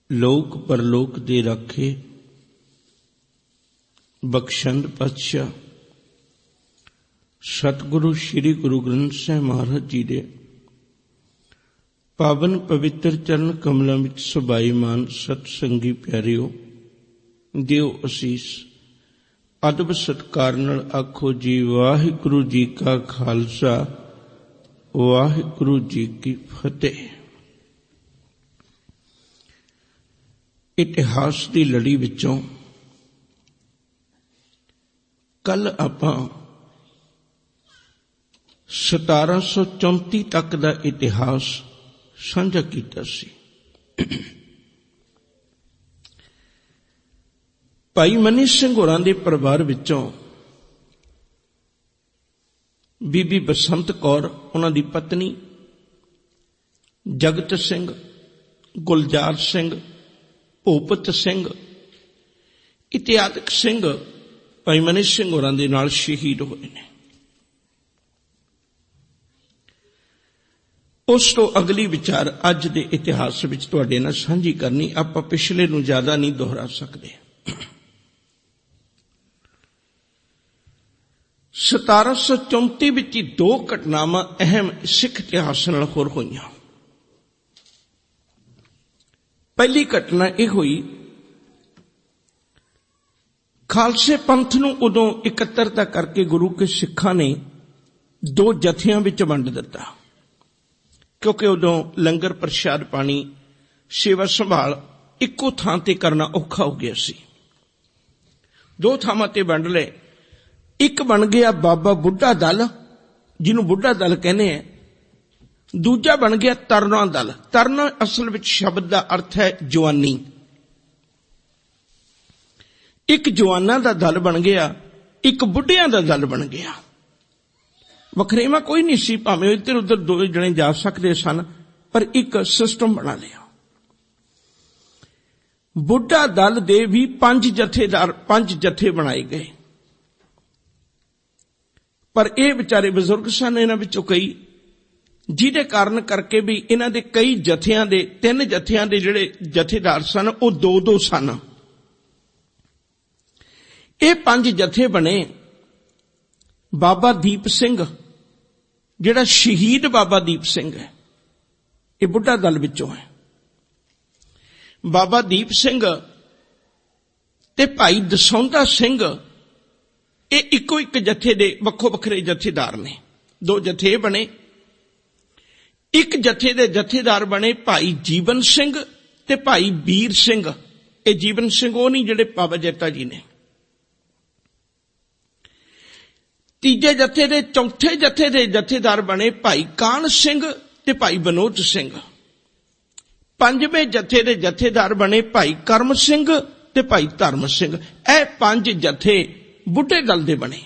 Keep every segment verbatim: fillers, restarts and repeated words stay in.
ਲੋਕ ਪਰਲੋਕ ਦੇ ਰਾਖੇ ਬਖਸ਼ੰਦ ਪਾਤਸ਼ਾਹ ਸਤਿਗੁਰੂ ਸ੍ਰੀ ਗੁਰੂ ਗ੍ਰੰਥ ਸਾਹਿਬ ਮਹਾਰਾਜ ਜੀ ਦੇ ਪਾਵਨ ਪਵਿੱਤਰ ਚਰਨ ਕਮਲਾਂ ਵਿੱਚ ਸੁਭਾਈਮਾਨ ਸਤ ਸੰਗੀ ਪਿਆਰਿਓ, ਦਿਓ ਅਸੀਸ। ਅਦਬ ਸਤਿਕਾਰ ਨਾਲ ਆਖੋ ਜੀ ਵਾਹਿਗੁਰੂ ਜੀ ਕਾ ਖਾਲਸਾ, ਵਾਹਿਗੁਰੂ ਜੀ ਕੀ ਫਤਿਹ। ਇਤਿਹਾਸ ਦੀ ਲੜੀ ਵਿੱਚੋਂ ਕੱਲ ਆਪਾਂ ਸਤਾਰਾਂ ਸੌ ਚੌਂਤੀ ਤੱਕ ਦਾ ਇਤਿਹਾਸ ਸਾਂਝਾ ਕੀਤਾ ਸੀ। ਭਾਈ ਮਨੀ ਸਿੰਘ ਹੋਰਾਂ ਦੇ ਪਰਿਵਾਰ ਵਿੱਚੋਂ ਬੀਬੀ ਬਸੰਤ ਕੌਰ, ਉਹਨਾਂ ਦੀ ਪਤਨੀ, ਜਗਤ ਸਿੰਘ, ਗੁਲਜ਼ਾਰ ਸਿੰਘ, ਭੂਪਤ ਸਿੰਘ ਇਤਿਆਦਿਕ ਸਿੰਘ ਭਾਈ ਮਨੀ ਸਿੰਘ ਹੋਰਾਂ ਦੇ ਨਾਲ ਸ਼ਹੀਦ ਹੋਏ ਨੇ। ਉਸ ਤੋਂ ਅਗਲੀ ਵਿਚਾਰ ਅੱਜ ਦੇ ਇਤਿਹਾਸ ਵਿੱਚ ਤੁਹਾਡੇ ਨਾਲ ਸਾਂਝੀ ਕਰਨੀ। ਆਪਾਂ ਪਿਛਲੇ ਨੂੰ ਜ਼ਿਆਦਾ ਨਹੀਂ ਦੁਹਰਾ ਸਕਦੇ। ਸਤਾਰਾਂ ਸੌ ਚੌਂਤੀ ਵਿੱਚ ਹੀ ਦੋ ਘਟਨਾਵਾਂ ਅਹਿਮ ਸਿੱਖ ਇਤਿਹਾਸ ਨਾਲ ਹੋਰ ਹੋਈਆਂ। ਪਹਿਲੀ ਘਟਨਾ ਇਹ ਹੋਈ, ਖਾਲਸੇ ਪੰਥ ਨੂੰ ਉਦੋਂ ਇਕੱਤਰਤਾ ਕਰਕੇ ਗੁਰੂ ਕੇ ਸਿੱਖਾਂ ਨੇ ਦੋ ਜਥਿਆਂ ਵਿੱਚ ਵੰਡ ਦਿੱਤਾ, ਕਿਉਂਕਿ ਉਦੋਂ ਲੰਗਰ ਪ੍ਰਸ਼ਾਦ ਪਾਣੀ ਸੇਵਾ ਸੰਭਾਲ ਇੱਕੋ ਥਾਂ ਤੇ ਕਰਨਾ ਔਖਾ ਹੋ ਗਿਆ ਸੀ। ਦੋ ਥਾਵਾਂ ਤੇ ਵੰਡ ਲਏ। ਇੱਕ ਬਣ ਗਿਆ ਬਾਬਾ ਬੁੱਢਾ ਦਲ, ਜਿਹਨੂੰ ਬੁੱਢਾ ਦਲ ਕਹਿੰਦੇ ਆ। ਦੂਜਾ ਬਣ ਗਿਆ ਤਰਨਾ ਦਲ। ਤਰਨਾ ਅਸਲ ਵਿੱਚ ਸ਼ਬਦ ਦਾ ਅਰਥ ਹੈ ਜਵਾਨੀ। ਇੱਕ ਜਵਾਨਾਂ ਦਾ ਦਲ ਬਣ ਗਿਆ, ਇੱਕ ਬੁੱਢਿਆਂ ਦਾ ਦਲ ਬਣ ਗਿਆ। ਵਖਰੇਵਾ ਕੋਈ ਨਹੀਂ ਸੀ, ਭਾਵੇਂ ਇੱਧਰ ਉੱਧਰ ਦੋ ਜਣੇ ਜਾ ਸਕਦੇ ਸਨ, ਪਰ ਇੱਕ ਸਿਸਟਮ ਬਣਾ ਲਿਆ। ਬੁੱਢਾ ਦਲ ਦੇ ਵੀ ਪੰਜ ਜਥੇਦਾਰ, ਪੰਜ ਜਥੇ ਬਣਾਏ ਗਏ, ਪਰ ਇਹ ਵਿਚਾਰੇ ਬਜ਼ੁਰਗ ਸਨ ਇਹਨਾਂ ਵਿੱਚੋਂ ਕਈ, ਜਿਹਦੇ ਕਾਰਨ ਕਰਕੇ ਵੀ ਇਹਨਾਂ ਦੇ ਕਈ ਜਥਿਆਂ ਦੇ, ਤਿੰਨ ਜਥਿਆਂ ਦੇ ਜਿਹੜੇ ਜਥੇਦਾਰ ਸਨ ਉਹ ਦੋ ਦੋ ਸਨ। ਇਹ ਪੰਜ ਜਥੇ ਬਣੇ। ਬਾਬਾ ਦੀਪ ਸਿੰਘ, ਜਿਹੜਾ ਸ਼ਹੀਦ ਬਾਬਾ ਦੀਪ ਸਿੰਘ ਹੈ, ਇਹ ਬੁੱਢਾ ਦਲ ਵਿੱਚੋਂ ਹੈ। ਬਾਬਾ ਦੀਪ ਸਿੰਘ ਤੇ ਭਾਈ ਦਸੌਂਧਾ ਸਿੰਘ, ਇਹ ਇੱਕੋ ਇੱਕ ਜਥੇ ਦੇ ਵੱਖੋ ਵੱਖਰੇ ਜਥੇਦਾਰ ਨੇ। ਦੋ ਜਥੇ ਬਣੇ। ਇੱਕ ਜਥੇ ਦੇ ਜਥੇਦਾਰ ਬਣੇ ਭਾਈ ਜੀਵਨ ਸਿੰਘ ਤੇ ਭਾਈ ਵੀਰ ਸਿੰਘ। ਇਹ ਜੀਵਨ ਸਿੰਘ ਉਹ ਨਹੀਂ ਜਿਹੜੇ ਬਾਬਾ ਜੈਤਾ ਜੀ ਨੇ। ਤੀਜੇ ਜਥੇ ਦੇ, ਚੌਥੇ ਜਥੇ ਦੇ ਜਥੇਦਾਰ ਬਣੇ ਭਾਈ ਕਾਨ ਸਿੰਘ ਤੇ ਭਾਈ ਬਨੋਦ ਸਿੰਘ। ਪੰਜਵੇਂ ਜਥੇ ਦੇ ਜਥੇਦਾਰ ਬਣੇ ਭਾਈ ਕਰਮ ਸਿੰਘ ਤੇ ਭਾਈ ਧਰਮ ਸਿੰਘ। ਇਹ ਪੰਜ ਜਥੇ ਬੁੱਢੇ ਦਲ ਦੇ ਬਣੇ।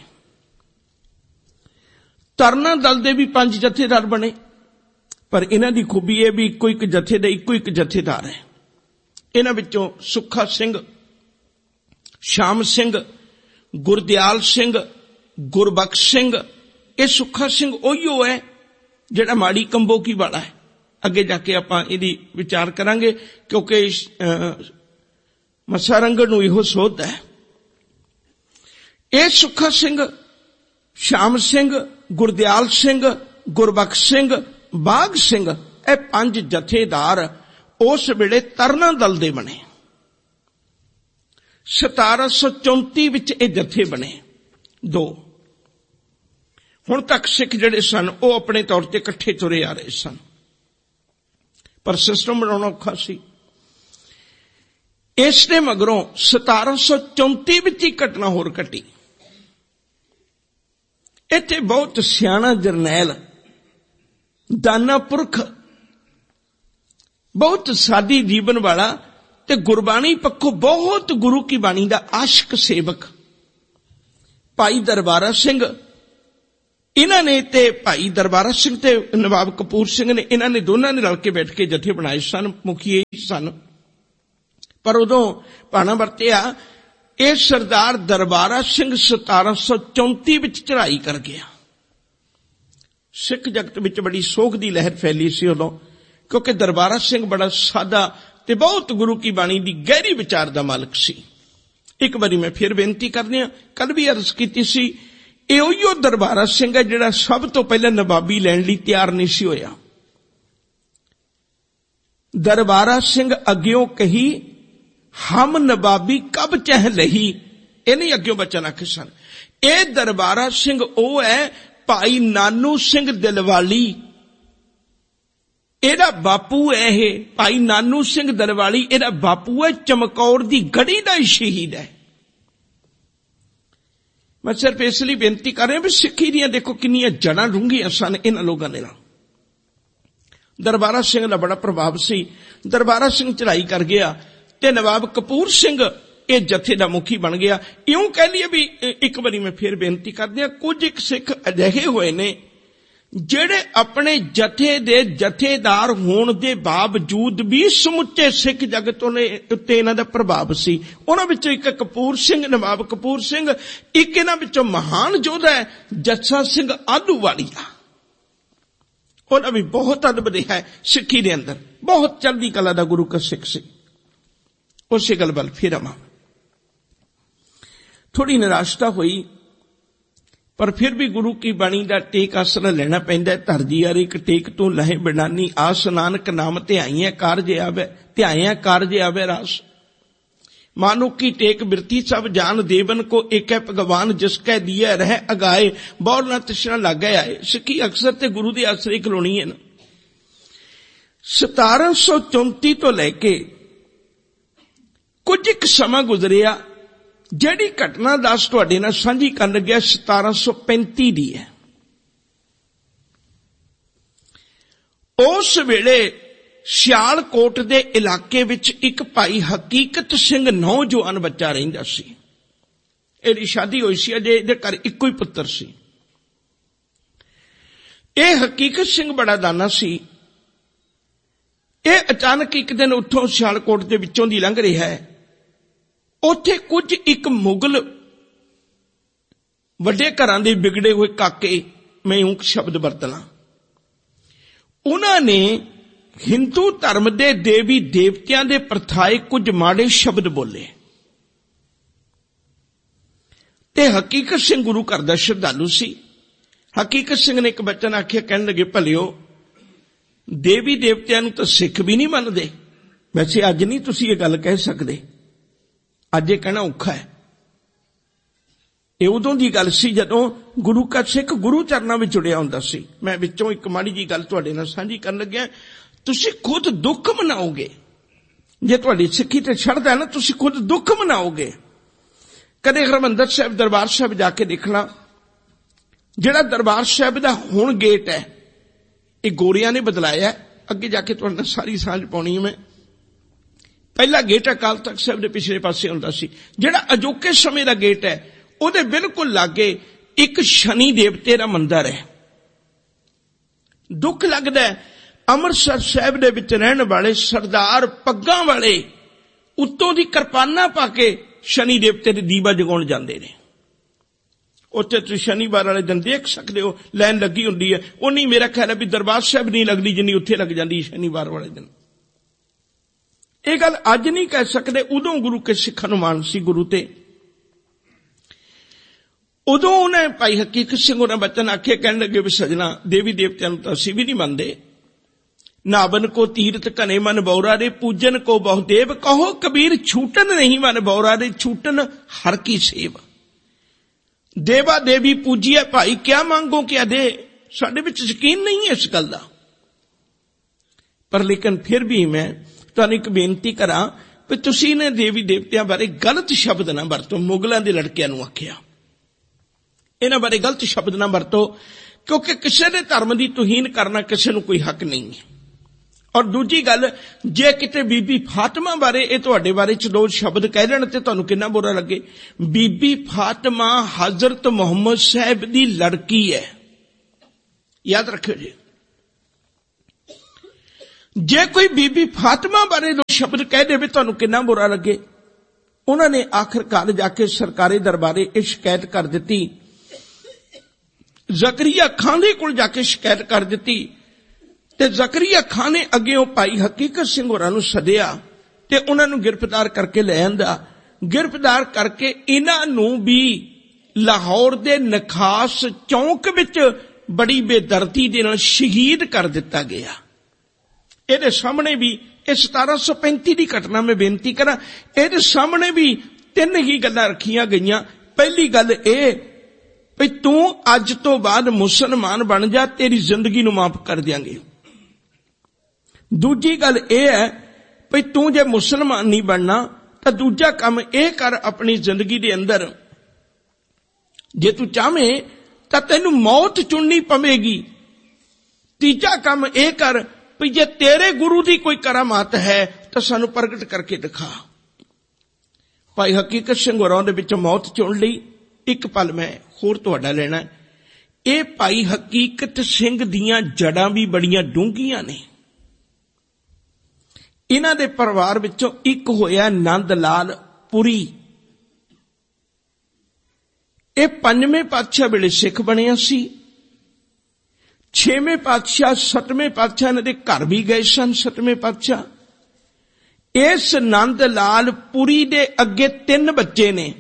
ਤਰਨਾ ਦਲ ਦੇ ਵੀ ਪੰਜ ਜਥੇਦਾਰ ਬਣੇ, ਪਰ ਇਹਨਾਂ ਦੀ ਖੂਬੀ ਇਹ ਵੀ ਇੱਕੋ ਇੱਕ ਜਥੇ ਦੇ ਇੱਕੋ ਇੱਕ ਜਥੇਦਾਰ ਹੈ। ਇਹਨਾਂ ਵਿੱਚੋਂ ਸੁੱਖਾ ਸਿੰਘ, ਸ਼ਾਮ ਸਿੰਘ, ਗੁਰਦਿਆਲ ਸਿੰਘ, ਗੁਰਬਖਸ਼ ਸਿੰਘ। ਇਹ ਸੁੱਖਾ ਸਿੰਘ ਉਹੀਓ ਹੈ ਜਿਹੜਾ ਮਾੜੀ ਕੰਬੋਕੀ ਵਾਲਾ ਹੈ। ਅੱਗੇ ਜਾ ਕੇ ਆਪਾਂ ਇਹਦੀ ਵਿਚਾਰ ਕਰਾਂਗੇ, ਕਿਉਂਕਿ ਮੱਸਾ ਰੰਗੜ ਨੂੰ ਇਹੋ ਸੋਧ ਹੈ। ਇਹ ਸੁੱਖਾ ਸਿੰਘ, ਸ਼ਾਮ ਸਿੰਘ, ਗੁਰਦਿਆਲ ਸਿੰਘ, ਗੁਰਬਖਸ਼ ਸਿੰਘ, ਬਾਘ ਸਿੰਘ, ਇਹ ਪੰਜ ਜਥੇਦਾਰ ਉਸ ਵੇਲੇ ਤਰਨਾ ਦਲ ਦੇ ਬਣੇ। ਸਤਾਰਾਂ ਸੌ ਚੌਂਤੀ ਵਿੱਚ ਇਹ ਜਥੇ ਬਣੇ ਦੋ। ਹੁਣ ਤੱਕ ਸਿੱਖ ਜਿਹੜੇ ਸਨ ਉਹ ਆਪਣੇ ਤੌਰ ਤੇ ਇਕੱਠੇ ਤੁਰੇ ਆ ਰਹੇ ਸਨ, ਪਰ ਸਿਸਟਮ ਬਣਾਉਣਾ ਔਖਾ ਸੀ। ਇਸ ਦੇ ਮਗਰੋਂ ਸਤਾਰਾਂ ਸੌ ਚੌਂਤੀ ਵਿੱਚ ਹੀ ਘਟਨਾ ਹੋਰ ਘਟੀ। ਇੱਥੇ ਬਹੁਤ ਸਿਆਣਾ ਜਰਨੈਲ, ਦਾਨਾ ਪੁਰਖ, ਬਹੁਤ ਸਾਦੀ ਜੀਵਨ ਵਾਲਾ ਤੇ ਗੁਰਬਾਣੀ ਪੱਖੋਂ ਬਹੁਤ ਗੁਰੂ ਕੀ ਬਾਣੀ ਦਾ ਆਸ਼ਿਕ ਸੇਵਕ ਭਾਈ ਦਰਬਾਰਾ ਸਿੰਘ, ਇਹਨਾਂ ਨੇ ਤੇ ਭਾਈ ਦਰਬਾਰਾ ਸਿੰਘ ਤੇ ਨਵਾਬ ਕਪੂਰ ਸਿੰਘ ਨੇ, ਇਹਨਾਂ ਨੇ ਦੋਨਾਂ ਨੇ ਰਲ ਕੇ ਬੈਠ ਕੇ ਜਥੇ ਬਣਾਏ ਸਨ, ਮੁਖੀਏ ਸਨ। ਪਰ ਉਦੋਂ ਭਾਣਾ ਵਰਤਿਆ, ਇਹ ਸਰਦਾਰ ਦਰਬਾਰਾ ਸਿੰਘ ਸਤਾਰਾਂ ਸੌ ਚੌਂਤੀ ਵਿੱਚ ਚੜ੍ਹਾਈ ਕਰ ਗਿਆ। ਸਿੱਖ ਜਗਤ ਵਿੱਚ ਬੜੀ ਸੋਗ ਦੀ ਲਹਿਰ ਫੈਲੀ ਸੀ ਉਦੋਂ, ਕਿਉਂਕਿ ਦਰਬਾਰਾ ਸਿੰਘ ਬੜਾ ਸਾਦਾ ਤੇ ਬਹੁਤ ਗੁਰੂ ਕੀ ਬਾਣੀ ਦੀ ਗਹਿਰੀ ਵਿਚਾਰ ਦਾ ਮਾਲਕ ਸੀ। ਇੱਕ ਵਾਰੀ ਮੈਂ ਫਿਰ ਬੇਨਤੀ ਕਰਨੀ ਆ, ਕੱਲ ਵੀ ਅਰਜ਼ ਕੀਤੀ ਸੀ, ਇਹ ਉਹੀਓ ਦਰਬਾਰਾ ਸਿੰਘ ਹੈ ਜਿਹੜਾ ਸਭ ਤੋਂ ਪਹਿਲਾਂ ਨਵਾਬੀ ਲੈਣ ਲਈ ਤਿਆਰ ਨਹੀਂ ਸੀ ਹੋਇਆ। ਦਰਬਾਰਾ ਸਿੰਘ ਅੱਗਿਓਂ ਕਹੀ ਹਮ ਨਵਾਬੀ ਕਬ ਚਹ ਲਹੀ, ਇਹ ਨਹੀਂ ਅੱਗਿਓਂ ਬਚਨ ਆਖੇ ਸਨ। ਇਹ ਦਰਬਾਰਾ ਸਿੰਘ ਉਹ ਹੈ ਭਾਈ ਨਾਨੂ ਸਿੰਘ ਦਿਲਵਾਲੀ, ਇਹਦਾ ਬਾਪੂ ਹੈ। ਇਹ ਭਾਈ ਨਾਨੂ ਸਿੰਘ ਦਿਲਵਾਲੀ ਇਹਦਾ ਬਾਪੂ ਹੈ, ਚਮਕੌਰ ਦੀ ਗੜੀ ਦਾ ਹੀ ਸ਼ਹੀਦ ਹੈ। ਮੈਂ ਸਿਰਫ ਇਸ ਲਈ ਬੇਨਤੀ ਕਰ ਰਿਹਾ ਵੀ ਸਿੱਖੀ ਦੀਆਂ ਦੇਖੋ ਕਿੰਨੀਆਂ ਜੜਾਂ ਡੂੰਘੀਆਂ ਸਨ ਇਹਨਾਂ ਲੋਕਾਂ ਦੇ ਨਾਲ। ਦਰਬਾਰਾ ਸਿੰਘ ਦਾ ਬੜਾ ਪ੍ਰਭਾਵ ਸੀ। ਦਰਬਾਰਾ ਸਿੰਘ ਚੜ੍ਹਾਈ ਕਰ ਗਿਆ ਤੇ ਨਵਾਬ ਕਪੂਰ ਸਿੰਘ ਇਹ ਜਥੇ ਦਾ ਮੁਖੀ ਬਣ ਗਿਆ। ਇਉਂ ਕਹਿ ਲਈਏ ਵੀ ਇੱਕ ਵਾਰੀ ਮੈਂ ਫਿਰ ਬੇਨਤੀ ਕਰਦੀ ਹਾਂ, ਕੁਝ ਇੱਕ ਸਿੱਖ ਅਜਿਹੇ ਹੋਏ ਨੇ ਜਿਹੜੇ ਆਪਣੇ ਜਥੇ ਦੇ ਜਥੇਦਾਰ ਹੋਣ ਦੇ ਬਾਵਜੂਦ ਵੀ ਸਮੁੱਚੇ ਸਿੱਖ ਜਗਤ ਉੱਤੇ ਇਹਨਾਂ ਦਾ ਪ੍ਰਭਾਵ ਸੀ। ਉਹਨਾਂ ਵਿੱਚੋਂ ਇੱਕ ਕਪੂਰ ਸਿੰਘ, ਨਵਾਬ ਕਪੂਰ ਸਿੰਘ। ਇੱਕ ਇਹਨਾਂ ਵਿੱਚੋਂ ਮਹਾਨ ਯੋਧਾ ਹੈ ਜੱਸਾ ਸਿੰਘ ਆਹਲੂਵਾਲੀਆ। ਉਹਨਾਂ ਵੀ ਬਹੁਤ ਅਦਬ ਰਿਹਾ ਹੈ ਸਿੱਖੀ ਦੇ ਅੰਦਰ, ਬਹੁਤ ਚੜ੍ਹਦੀ ਕਲਾ ਦਾ ਗੁਰੂ ਕਾ ਸਿੱਖ ਸੀ। ਉਸੇ ਗੱਲ ਵੱਲ ਫਿਰ ਆਵਾਂ। ਥੋੜੀ ਨਿਰਾਸ਼ਤਾ ਹੋਈ, ਪਰ ਫਿਰ ਵੀ ਗੁਰੂ ਕੀ ਬਾਣੀ ਦਾ ਟੇਕ ਆਸਰਾ ਲੈਣਾ ਪੈਂਦਾ। ਧਰਜੀ ਯਾਰ ਇੱਕ ਟੇਕ ਤੂੰ ਲਹੇ ਬਿਨਾਨੀ, ਆਸ ਨਾਨਕ ਨਾਮ ਧਿਆਈਆਂ ਕਾਰਜ ਆਵੇ, ਧਿਆਈਆਂ ਕਾਰਜ ਆਵੇ ਰਾਸ। ਮਾਨੁ ਕੀ ਟੇਕ ਬਿਰਤੀ ਸਭ ਜਾਨ, ਦੇਵਨ ਕੋ ਏਕ ਹੈ ਭਗਵਾਨ, ਜਿਸ ਕੈ ਦੀਆ ਰਹਿ ਅਗਾਏ, ਬੌਰ ਨਾ ਤ੍ਰਿਸ਼ਨਾ ਲਾਗੇ ਆਏ। ਸਿੱਖੀ ਅਕਸਰ ਤੇ ਗੁਰੂ ਦੇ ਆਸਰੇ ਖਲੋਣੀ ਹੈ ਨਾ। ਸਤਾਰਾਂ ਸੌ ਚੌਂਤੀ ਤੋਂ ਲੈ ਕੇ ਕੁਝ ਇੱਕ ਸਮਾਂ ਗੁਜ਼ਰਿਆ, ਜਿਹੜੀ ਘਟਨਾ ਦੱਸ ਤੁਹਾਡੇ ਨਾਲ ਸਾਂਝੀ ਕਰਨ ਲੱਗਿਆ ਸਤਾਰਾਂ ਸੌ ਪੈਂਤੀ ਦੀ ਹੈ। ਉਸ ਵੇਲੇ ਸਿਆਲਕੋਟ ਦੇ ਇਲਾਕੇ ਵਿੱਚ ਇੱਕ ਭਾਈ ਹਕੀਕਤ ਸਿੰਘ ਨੌਜਵਾਨ ਬੱਚਾ ਰਹਿੰਦਾ ਸੀ। ਇਹਦੀ ਸ਼ਾਦੀ ਹੋਈ ਸੀ, ਅਜੇ ਇਹਦੇ ਘਰ ਇੱਕੋ ਹੀ ਪੁੱਤਰ ਸੀ। ਇਹ ਹਕੀਕਤ ਸਿੰਘ ਬੜਾ ਦਾਨਾ ਸੀ। ਇਹ ਅਚਾਨਕ ਇੱਕ ਦਿਨ ਉੱਥੋਂ ਸਿਆਲਕੋਟ ਦੇ ਵਿੱਚੋਂ ਦੀ ਲੰਘ ਰਿਹਾ ਹੈ। ਉੱਥੇ ਕੁਝ ਇੱਕ ਮੁਗਲ ਵੱਡੇ ਘਰਾਂ ਦੇ ਵਿਗੜੇ ਹੋਏ ਕਾਕੇ, ਮੈਂ ਉਹ ਸ਼ਬਦ ਵਰਤਣਾ, ਉਹਨਾਂ ਨੇ ਹਿੰਦੂ ਧਰਮ ਦੇ ਦੇਵੀ ਦੇਵਤਿਆਂ ਦੇ ਪ੍ਰਥਾਏ ਕੁਝ ਮਾੜੇ ਸ਼ਬਦ ਬੋਲੇ ਤੇ ਹਕੀਕਤ ਸਿੰਘ ਗੁਰੂ ਘਰ ਦਾ ਸ਼ਰਧਾਲੂ ਸੀ। ਹਕੀਕਤ ਸਿੰਘ ਨੇ ਇੱਕ ਬਚਨ ਆਖਿਆ, ਕਹਿਣ ਲੱਗੇ, ਭਲਿਓ ਦੇਵੀ ਦੇਵਤਿਆਂ ਨੂੰ ਤਾਂ ਸਿੱਖ ਵੀ ਨਹੀਂ ਮੰਨਦੇ। ਵੈਸੇ ਅੱਜ ਨਹੀਂ ਤੁਸੀਂ ਇਹ ਗੱਲ ਕਹਿ ਸਕਦੇ, ਅੱਜ ਇਹ ਕਹਿਣਾ ਔਖਾ ਹੈ। ਇਹ ਉਦੋਂ ਦੀ ਗੱਲ ਸੀ ਜਦੋਂ ਗੁਰੂ ਕਾ ਸਿੱਖ ਗੁਰੂ ਚਰਨਾਂ ਵਿੱਚ ਜੁੜਿਆ ਹੁੰਦਾ ਸੀ। ਮੈਂ ਵਿੱਚੋਂ ਇੱਕ ਮਾੜੀ ਜੀ ਗੱਲ ਤੁਹਾਡੇ ਨਾਲ ਸਾਂਝੀ ਕਰਨ ਲੱਗਿਆ। ਤੁਸੀਂ ਖੁਦ ਦੁੱਖ ਮਨਾਓਗੇ ਜੇ ਤੁਹਾਡੀ ਸਿੱਖੀ ਤੇ ਛੱਡਦਾ ਨਾ, ਤੁਸੀਂ ਖੁਦ ਦੁੱਖ ਮਨਾਓਗੇ। ਕਦੇ ਹਰਿਮੰਦਰ ਸਾਹਿਬ ਦਰਬਾਰ ਸਾਹਿਬ ਜਾ ਕੇ ਦੇਖਣਾ, ਜਿਹੜਾ ਦਰਬਾਰ ਸਾਹਿਬ ਦਾ ਹੁਣ ਗੇਟ ਹੈ ਇਹ ਗੋਰਿਆਂ ਨੇ ਬਦਲਾਇਆ। ਅੱਗੇ ਜਾ ਕੇ ਤੁਹਾਡੇ ਨਾਲ ਸਾਰੀ ਸਾਂਝ ਪਾਉਣੀ ਹੈ ਮੈਂ। ਪਹਿਲਾ ਗੇਟ ਅਕਾਲ ਤਖਤ ਸਾਹਿਬ ਦੇ ਪਿਛਲੇ ਪਾਸੇ ਹੁੰਦਾ ਸੀ। ਜਿਹੜਾ ਅਜੋਕੇ ਸਮੇਂ ਦਾ ਗੇਟ ਹੈ ਉਹਦੇ ਬਿਲਕੁਲ ਲਾਗੇ ਇੱਕ ਸ਼ਨੀ ਦੇਵਤੇ ਦਾ ਮੰਦਿਰ ਹੈ। ਦੁੱਖ ਲੱਗਦਾ ਹੈ, ਅੰਮ੍ਰਿਤਸਰ ਸਾਹਿਬ ਦੇ ਵਿੱਚ ਰਹਿਣ ਵਾਲੇ ਸਰਦਾਰ ਪੱਗਾਂ ਵਾਲੇ ਉੱਤੋਂ ਦੀ ਕਿਰਪਾਨਾਂ ਪਾ ਕੇ ਸ਼ਨੀ ਦੇਵਤੇ ਦੇ ਦੀਵਾ ਜਗਾਉਣ ਜਾਂਦੇ ਨੇ। ਉੱਥੇ ਤੁਸੀਂ ਸ਼ਨੀਵਾਰ ਵਾਲੇ ਦਿਨ ਦੇਖ ਸਕਦੇ ਹੋ, ਲਾਈਨ ਲੱਗੀ ਹੁੰਦੀ ਹੈ। ਉਹ ਨਹੀਂ, ਮੇਰਾ ਖਿਆਲ ਹੈ ਵੀ ਦਰਬਾਰ ਸਾਹਿਬ ਨਹੀਂ ਲੱਗਦੀ ਜਿੰਨੀ ਉੱਥੇ ਲੱਗ ਜਾਂਦੀ ਸ਼ਨੀਵਾਰ ਵਾਲੇ ਦਿਨ। ਇਹ ਗੱਲ ਅੱਜ ਨਹੀਂ ਕਹਿ ਸਕਦੇ, ਉਦੋਂ ਗੁਰੂ ਕੇ ਸਿੱਖਾਂ ਨੂੰ ਮਾਣ ਸੀ ਗੁਰੂ ਤੇ। ਉਦੋਂ ਉਹਨੇ ਭਾਈ ਹਕੀਕਤ ਸਿੰਘ ਉਹਨਾਂ ਬਚਨ ਆਖੇ, ਕਹਿਣ ਲੱਗੇ ਵੀ ਸਜਣਾ ਦੇਵੀ ਦੇਵਤਿਆਂ ਨੂੰ ਤਾਂ ਅਸੀਂ ਵੀ ਨਹੀਂ ਮੰਨਦੇ। ਨਾਬਨ ਕੋ ਤੀਰਥ ਘਨੇ ਮਨ ਬੌਰਾ ਰੇ, ਪੂਜਨ ਕੋ ਬਹੁਦੇਵ, ਕਹੋ ਕਬੀਰ ਛੂਟਨ ਨਹੀਂ ਮਨ ਬੌਰਾ ਰੇ, ਛੂਟਨ ਹਰ ਕੀ ਸੇਵ। ਦੇਵਾ ਦੇਵੀ ਪੂਜੀਏ ਭਾਈ, ਕਿਆ ਮੰਗੋ ਕਿਆ ਦੇ। ਸਾਡੇ ਵਿੱਚ ਯਕੀਨ ਨਹੀਂ ਹੈ ਇਸ ਗੱਲ ਦਾ। ਪਰ ਲੇਕਿਨ ਫਿਰ ਵੀ ਮੈਂ ਤੁਹਾਨੂੰ ਇੱਕ ਬੇਨਤੀ ਕਰਾਂ ਵੀ ਤੁਸੀਂ ਨੇ ਦੇਵੀ ਦੇਵਤਿਆਂ ਬਾਰੇ ਗਲਤ ਸ਼ਬਦ ਨਾ ਵਰਤੋ। ਮੁਗਲਾਂ ਦੇ ਲੜਕਿਆਂ ਨੂੰ ਆਖਿਆ, ਇਹਨਾਂ ਬਾਰੇ ਗਲਤ ਸ਼ਬਦ ਨਾ ਵਰਤੋ, ਕਿਉਂਕਿ ਕਿਸੇ ਦੇ ਧਰਮ ਦੀ ਤੁਹੀਨ ਕਰਨਾ ਕਿਸੇ ਨੂੰ ਕੋਈ ਹੱਕ ਨਹੀਂ ਹੈ। ਔਰ ਦੂਜੀ ਗੱਲ, ਜੇ ਕਿਤੇ ਬੀਬੀ ਫਾਤਮਾ ਬਾਰੇ ਇਹ ਤੁਹਾਡੇ ਬਾਰੇ ਚ ਦੋ ਸ਼ਬਦ ਕਹਿ ਲੈਣ ਤੇ ਤੁਹਾਨੂੰ ਕਿੰਨਾ ਬੁਰਾ ਲੱਗੇ। ਬੀਬੀ ਫਾਤਮਾ ਹਜ਼ਰਤ ਮੁਹੰਮਦ ਸਾਹਿਬ ਦੀ ਲੜਕੀ ਹੈ, ਯਾਦ ਰੱਖਿਓ ਜੀ। ਜੇ ਕੋਈ ਬੀਬੀ ਫਾਤਮਾ ਬਾਰੇ ਦੋ ਸ਼ਬਦ ਕਹਿ ਦੇਵੇ ਤੁਹਾਨੂੰ ਕਿੰਨਾ ਬੁਰਾ ਲੱਗੇ। ਉਹਨਾਂ ਨੇ ਆਖਰਕਾਰ ਜਾ ਕੇ ਸਰਕਾਰੀ ਦਰਬਾਰੇ ਇਹ ਸ਼ਿਕਾਇਤ ਕਰ ਦਿੱਤੀ, ਜ਼ਕਰੀਆ ਖਾਨ ਦੇ ਕੋਲ ਜਾ ਕੇ ਸ਼ਿਕਾਇਤ ਕਰ ਦਿੱਤੀ। ਤੇ ਜ਼ਕਰੀਆ ਖਾਨ ਨੇ ਅੱਗੇ ਉਹ ਭਾਈ ਹਕੀਕਤ ਸਿੰਘ ਹੋਰਾਂ ਨੂੰ ਸੱਦਿਆ ਤੇ ਉਹਨਾਂ ਨੂੰ ਗ੍ਰਿਫਤਾਰ ਕਰਕੇ ਲੈ ਆਂਦਾ। ਗ੍ਰਿਫਤਾਰ ਕਰਕੇ ਇਹਨਾਂ ਨੂੰ ਵੀ ਲਾਹੌਰ ਦੇ ਨਖਾਸ ਚੌਂਕ ਵਿੱਚ ਬੜੀ ਬੇਦਰਦੀ ਦੇ ਨਾਲ ਸ਼ਹੀਦ ਕਰ ਦਿੱਤਾ ਗਿਆ। ਇਹਦੇ ਸਾਹਮਣੇ ਵੀ ਇਹ ਸਤਾਰਾਂ ਸੌ ਪੈਂਤੀ ਦੀ ਘਟਨਾ ਮੈਂ ਬੇਨਤੀ ਕਰਾਂ, ਇਹਦੇ ਸਾਹਮਣੇ ਵੀ ਤਿੰਨ ਹੀ ਗੱਲਾਂ ਰੱਖੀਆਂ ਗਈਆਂ। ਪਹਿਲੀ ਗੱਲ ਇਹ ਵੀ ਤੂੰ ਅੱਜ ਤੋਂ ਬਾਅਦ ਮੁਸਲਮਾਨ ਬਣ ਜਾ, ਤੇਰੀ ਜ਼ਿੰਦਗੀ ਨੂੰ ਮਾਫ ਕਰ ਦਿਆਂਗੇ। ਦੂਜੀ ਗੱਲ ਇਹ ਹੈ ਵੀ ਤੂੰ ਜੇ ਮੁਸਲਮਾਨ ਨਹੀਂ ਬਣਨਾ ਤਾਂ ਦੂਜਾ ਕੰਮ ਇਹ ਕਰ ਆਪਣੀ ਜ਼ਿੰਦਗੀ ਦੇ ਅੰਦਰ, ਜੇ ਤੂੰ ਚਾਹਵੇਂ ਤਾਂ ਤੈਨੂੰ ਮੌਤ ਚੁਣਨੀ ਪਵੇਗੀ। ਤੀਜਾ ਕੰਮ ਇਹ ਕਰ ਵੀ ਜੇ ਤੇਰੇ ਗੁਰੂ ਦੀ ਕੋਈ ਕਰਾਮਾਤ ਹੈ ਤਾਂ ਸਾਨੂੰ ਪ੍ਰਗਟ ਕਰਕੇ ਦਿਖਾ। ਭਾਈ ਹਕੀਕਤ ਸਿੰਘ ਹੋਰਾਂ ਦੇ ਵਿੱਚ ਮੌਤ ਚੁਣ ਲਈ। ਇੱਕ ਪਲ ਮੈਂ ਹੋਰ ਤੁਹਾਡਾ ਲੈਣਾ, ਇਹ ਭਾਈ ਹਕੀਕਤ ਸਿੰਘ ਦੀਆਂ ਜੜਾਂ ਵੀ ਬੜੀਆਂ ਡੂੰਘੀਆਂ ਨੇ। ਇਹਨਾਂ ਦੇ ਪਰਿਵਾਰ ਵਿੱਚੋਂ ਇੱਕ ਹੋਇਆ ਨੰਦ ਲਾਲ ਪੁਰੀ। ਇਹ ਪੰਜਵੇਂ ਪਾਤਸ਼ਾਹ ਵੇਲੇ ਸਿੱਖ ਬਣਿਆ ਸੀ। ਛੇਵੇਂ ਪਾਤਸ਼ਾਹ ਸੱਤਵੇਂ ਪਾਤਸ਼ਾਹ ਇਹਨਾਂ ਦੇ ਘਰ ਵੀ ਗਏ ਸਨ। ਸੱਤਵੇਂ ਪਾਤਸ਼ਾਹ ਇਸ ਨੰਦ ਲਾਲ ਪੁਰੀ ਦੇ ਅੱਗੇ ਤਿੰਨ ਬੱਚੇ ਨੇ।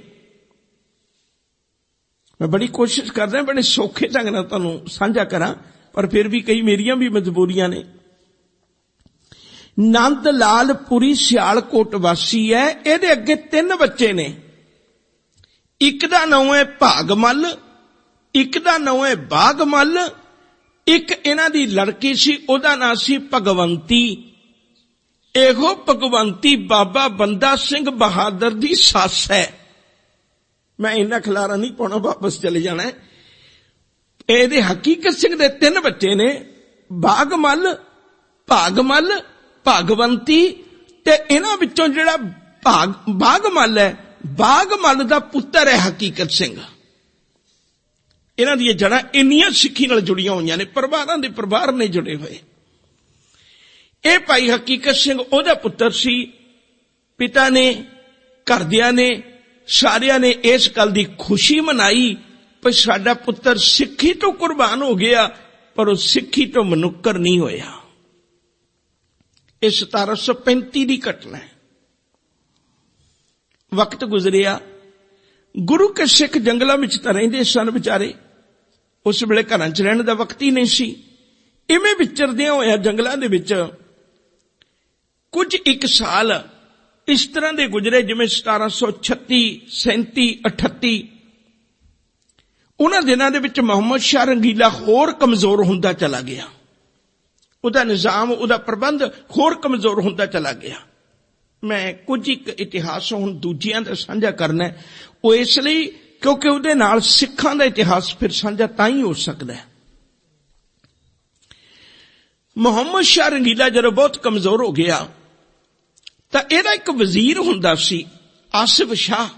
ਮੈਂ ਬੜੀ ਕੋਸ਼ਿਸ਼ ਕਰਦਾ ਬੜੇ ਸੌਖੇ ਢੰਗ ਨਾਲ ਤੁਹਾਨੂੰ ਸਾਂਝਾ ਕਰਾਂ, ਪਰ ਫਿਰ ਵੀ ਕਈ ਮੇਰੀਆਂ ਵੀ ਮਜਬੂਰੀਆਂ ਨੇ। ਨੰਦ ਲਾਲ ਪੁਰੀ ਸਿਆਲਕੋਟ ਵਾਸੀ ਹੈ। ਇਹਦੇ ਅੱਗੇ ਤਿੰਨ ਬੱਚੇ ਨੇ। ਇੱਕ ਦਾ ਨਾਮ ਹੈ ਭਾਗਮਲ, ਇੱਕ ਦਾ ਨਾਮ ਹੈ ਬਾਗਮਲ, ਇੱਕ ਇਹਨਾਂ ਦੀ ਲੜਕੀ ਸੀ, ਉਹਦਾ ਨਾਂ ਸੀ ਭਗਵੰਤੀ। ਇਹੋ ਭਗਵੰਤੀ ਬਾਬਾ ਬੰਦਾ ਸਿੰਘ ਬਹਾਦਰ ਦੀ ਸੱਸ ਹੈ। ਮੈਂ ਇੰਨਾ ਖਿਲਾਰਾ ਨਹੀਂ ਪਾਉਣਾ, ਵਾਪਸ ਚਲੇ ਜਾਣਾ। ਇਹਦੇ ਹਕੀਕਤ ਸਿੰਘ ਦੇ ਤਿੰਨ ਬੱਚੇ ਨੇ, ਬਾਗਮਲ, ਭਾਗਮਲ, ਭਗਵੰਤੀ, ਤੇ ਇਹਨਾਂ ਵਿੱਚੋਂ ਜਿਹੜਾ ਭਾਗ ਬਾਗਮਲ ਹੈ, ਬਾਗਮਲ ਦਾ ਪੁੱਤਰ ਹੈ ਹਕੀਕਤ ਸਿੰਘ। ਇਹਨਾਂ ਦੀਆਂ ਜੜਾਂ ਇੰਨੀਆਂ ਸਿੱਖੀ ਨਾਲ ਜੁੜੀਆਂ ਹੋਈਆਂ ਨੇ, ਪਰਿਵਾਰਾਂ ਦੇ ਪਰਿਵਾਰ ਨੇ ਜੁੜੇ ਹੋਏ। ਇਹ ਭਾਈ ਹਕੀਕਤ ਸਿੰਘ ਉਹਦਾ ਪੁੱਤਰ ਸੀ। ਪਿਤਾ ਨੇ, ਘਰਦਿਆਂ ਨੇ, ਸਾਰਿਆਂ ਨੇ ਇਸ ਗੱਲ ਦੀ ਖੁਸ਼ੀ ਮਨਾਈ ਕਿ ਸਾਡਾ ਪੁੱਤਰ ਸਿੱਖੀ ਤੋਂ ਕੁਰਬਾਨ ਹੋ ਗਿਆ, ਪਰ ਉਹ ਸਿੱਖੀ ਤੋਂ ਮਨੁੱਕਰ ਨਹੀਂ ਹੋਇਆ। ਇਹ ਸਤਾਰਾਂ ਸੌ ਪੈਂਤੀ ਦੀ ਘਟਨਾ ਹੈ। ਵਕਤ ਗੁਜ਼ਰਿਆ, ਗੁਰੂ ਕੇ ਸਿੱਖ ਜੰਗਲਾਂ ਵਿੱਚ ਤਾਂ ਰਹਿੰਦੇ ਸਨ ਵਿਚਾਰੇ। ਉਸ ਵੇਲੇ ਘਰਾਂ 'ਚ ਰਹਿਣ ਦਾ ਵਕਤ ਹੀ ਨਹੀਂ ਸੀ। ਇਵੇਂ ਵਿਚਰਦਿਆਂ ਹੋਇਆ ਜੰਗਲਾਂ ਦੇ ਵਿੱਚ ਕੁਝ ਇੱਕ ਸਾਲ ਇਸ ਤਰ੍ਹਾਂ ਦੇ ਗੁਜ਼ਰੇ ਜਿਵੇਂ ਸਤਾਰਾਂ ਸੌ ਛੱਤੀ, ਸੈਂਤੀ, ਅਠੱਤੀ। ਉਹਨਾਂ ਦਿਨਾਂ ਦੇ ਵਿੱਚ ਮੁਹੰਮਦ ਸ਼ਾਹ ਰੰਗੀਲਾ ਹੋਰ ਕਮਜ਼ੋਰ ਹੁੰਦਾ ਚਲਾ ਗਿਆ। ਉਹਦਾ ਨਿਜ਼ਾਮ, ਉਹਦਾ ਪ੍ਰਬੰਧ ਹੋਰ ਕਮਜ਼ੋਰ ਹੁੰਦਾ ਚਲਾ ਗਿਆ। ਮੈਂ ਕੁਝ ਇੱਕ ਇਤਿਹਾਸ ਹੁਣ ਦੂਜਿਆਂ ਦਾ ਸਾਂਝਾ ਕਰਨਾ, ਉਹ ਇਸ ਲਈ ਕਿਉਂਕਿ ਉਹਦੇ ਨਾਲ ਸਿੱਖਾਂ ਦਾ ਇਤਿਹਾਸ ਫਿਰ ਸਾਂਝਾ ਤਾਂ ਹੀ ਹੋ ਸਕਦਾ ਹੈ। ਮੁਹੰਮਦ ਸ਼ਾਹ ਰੰਗੀਲਾ ਜਦੋਂ ਬਹੁਤ ਕਮਜ਼ੋਰ ਹੋ ਗਿਆ ਤਾਂ ਇਹਦਾ ਇੱਕ ਵਜ਼ੀਰ ਹੁੰਦਾ ਸੀ, ਆਸਿਫ ਸ਼ਾਹ।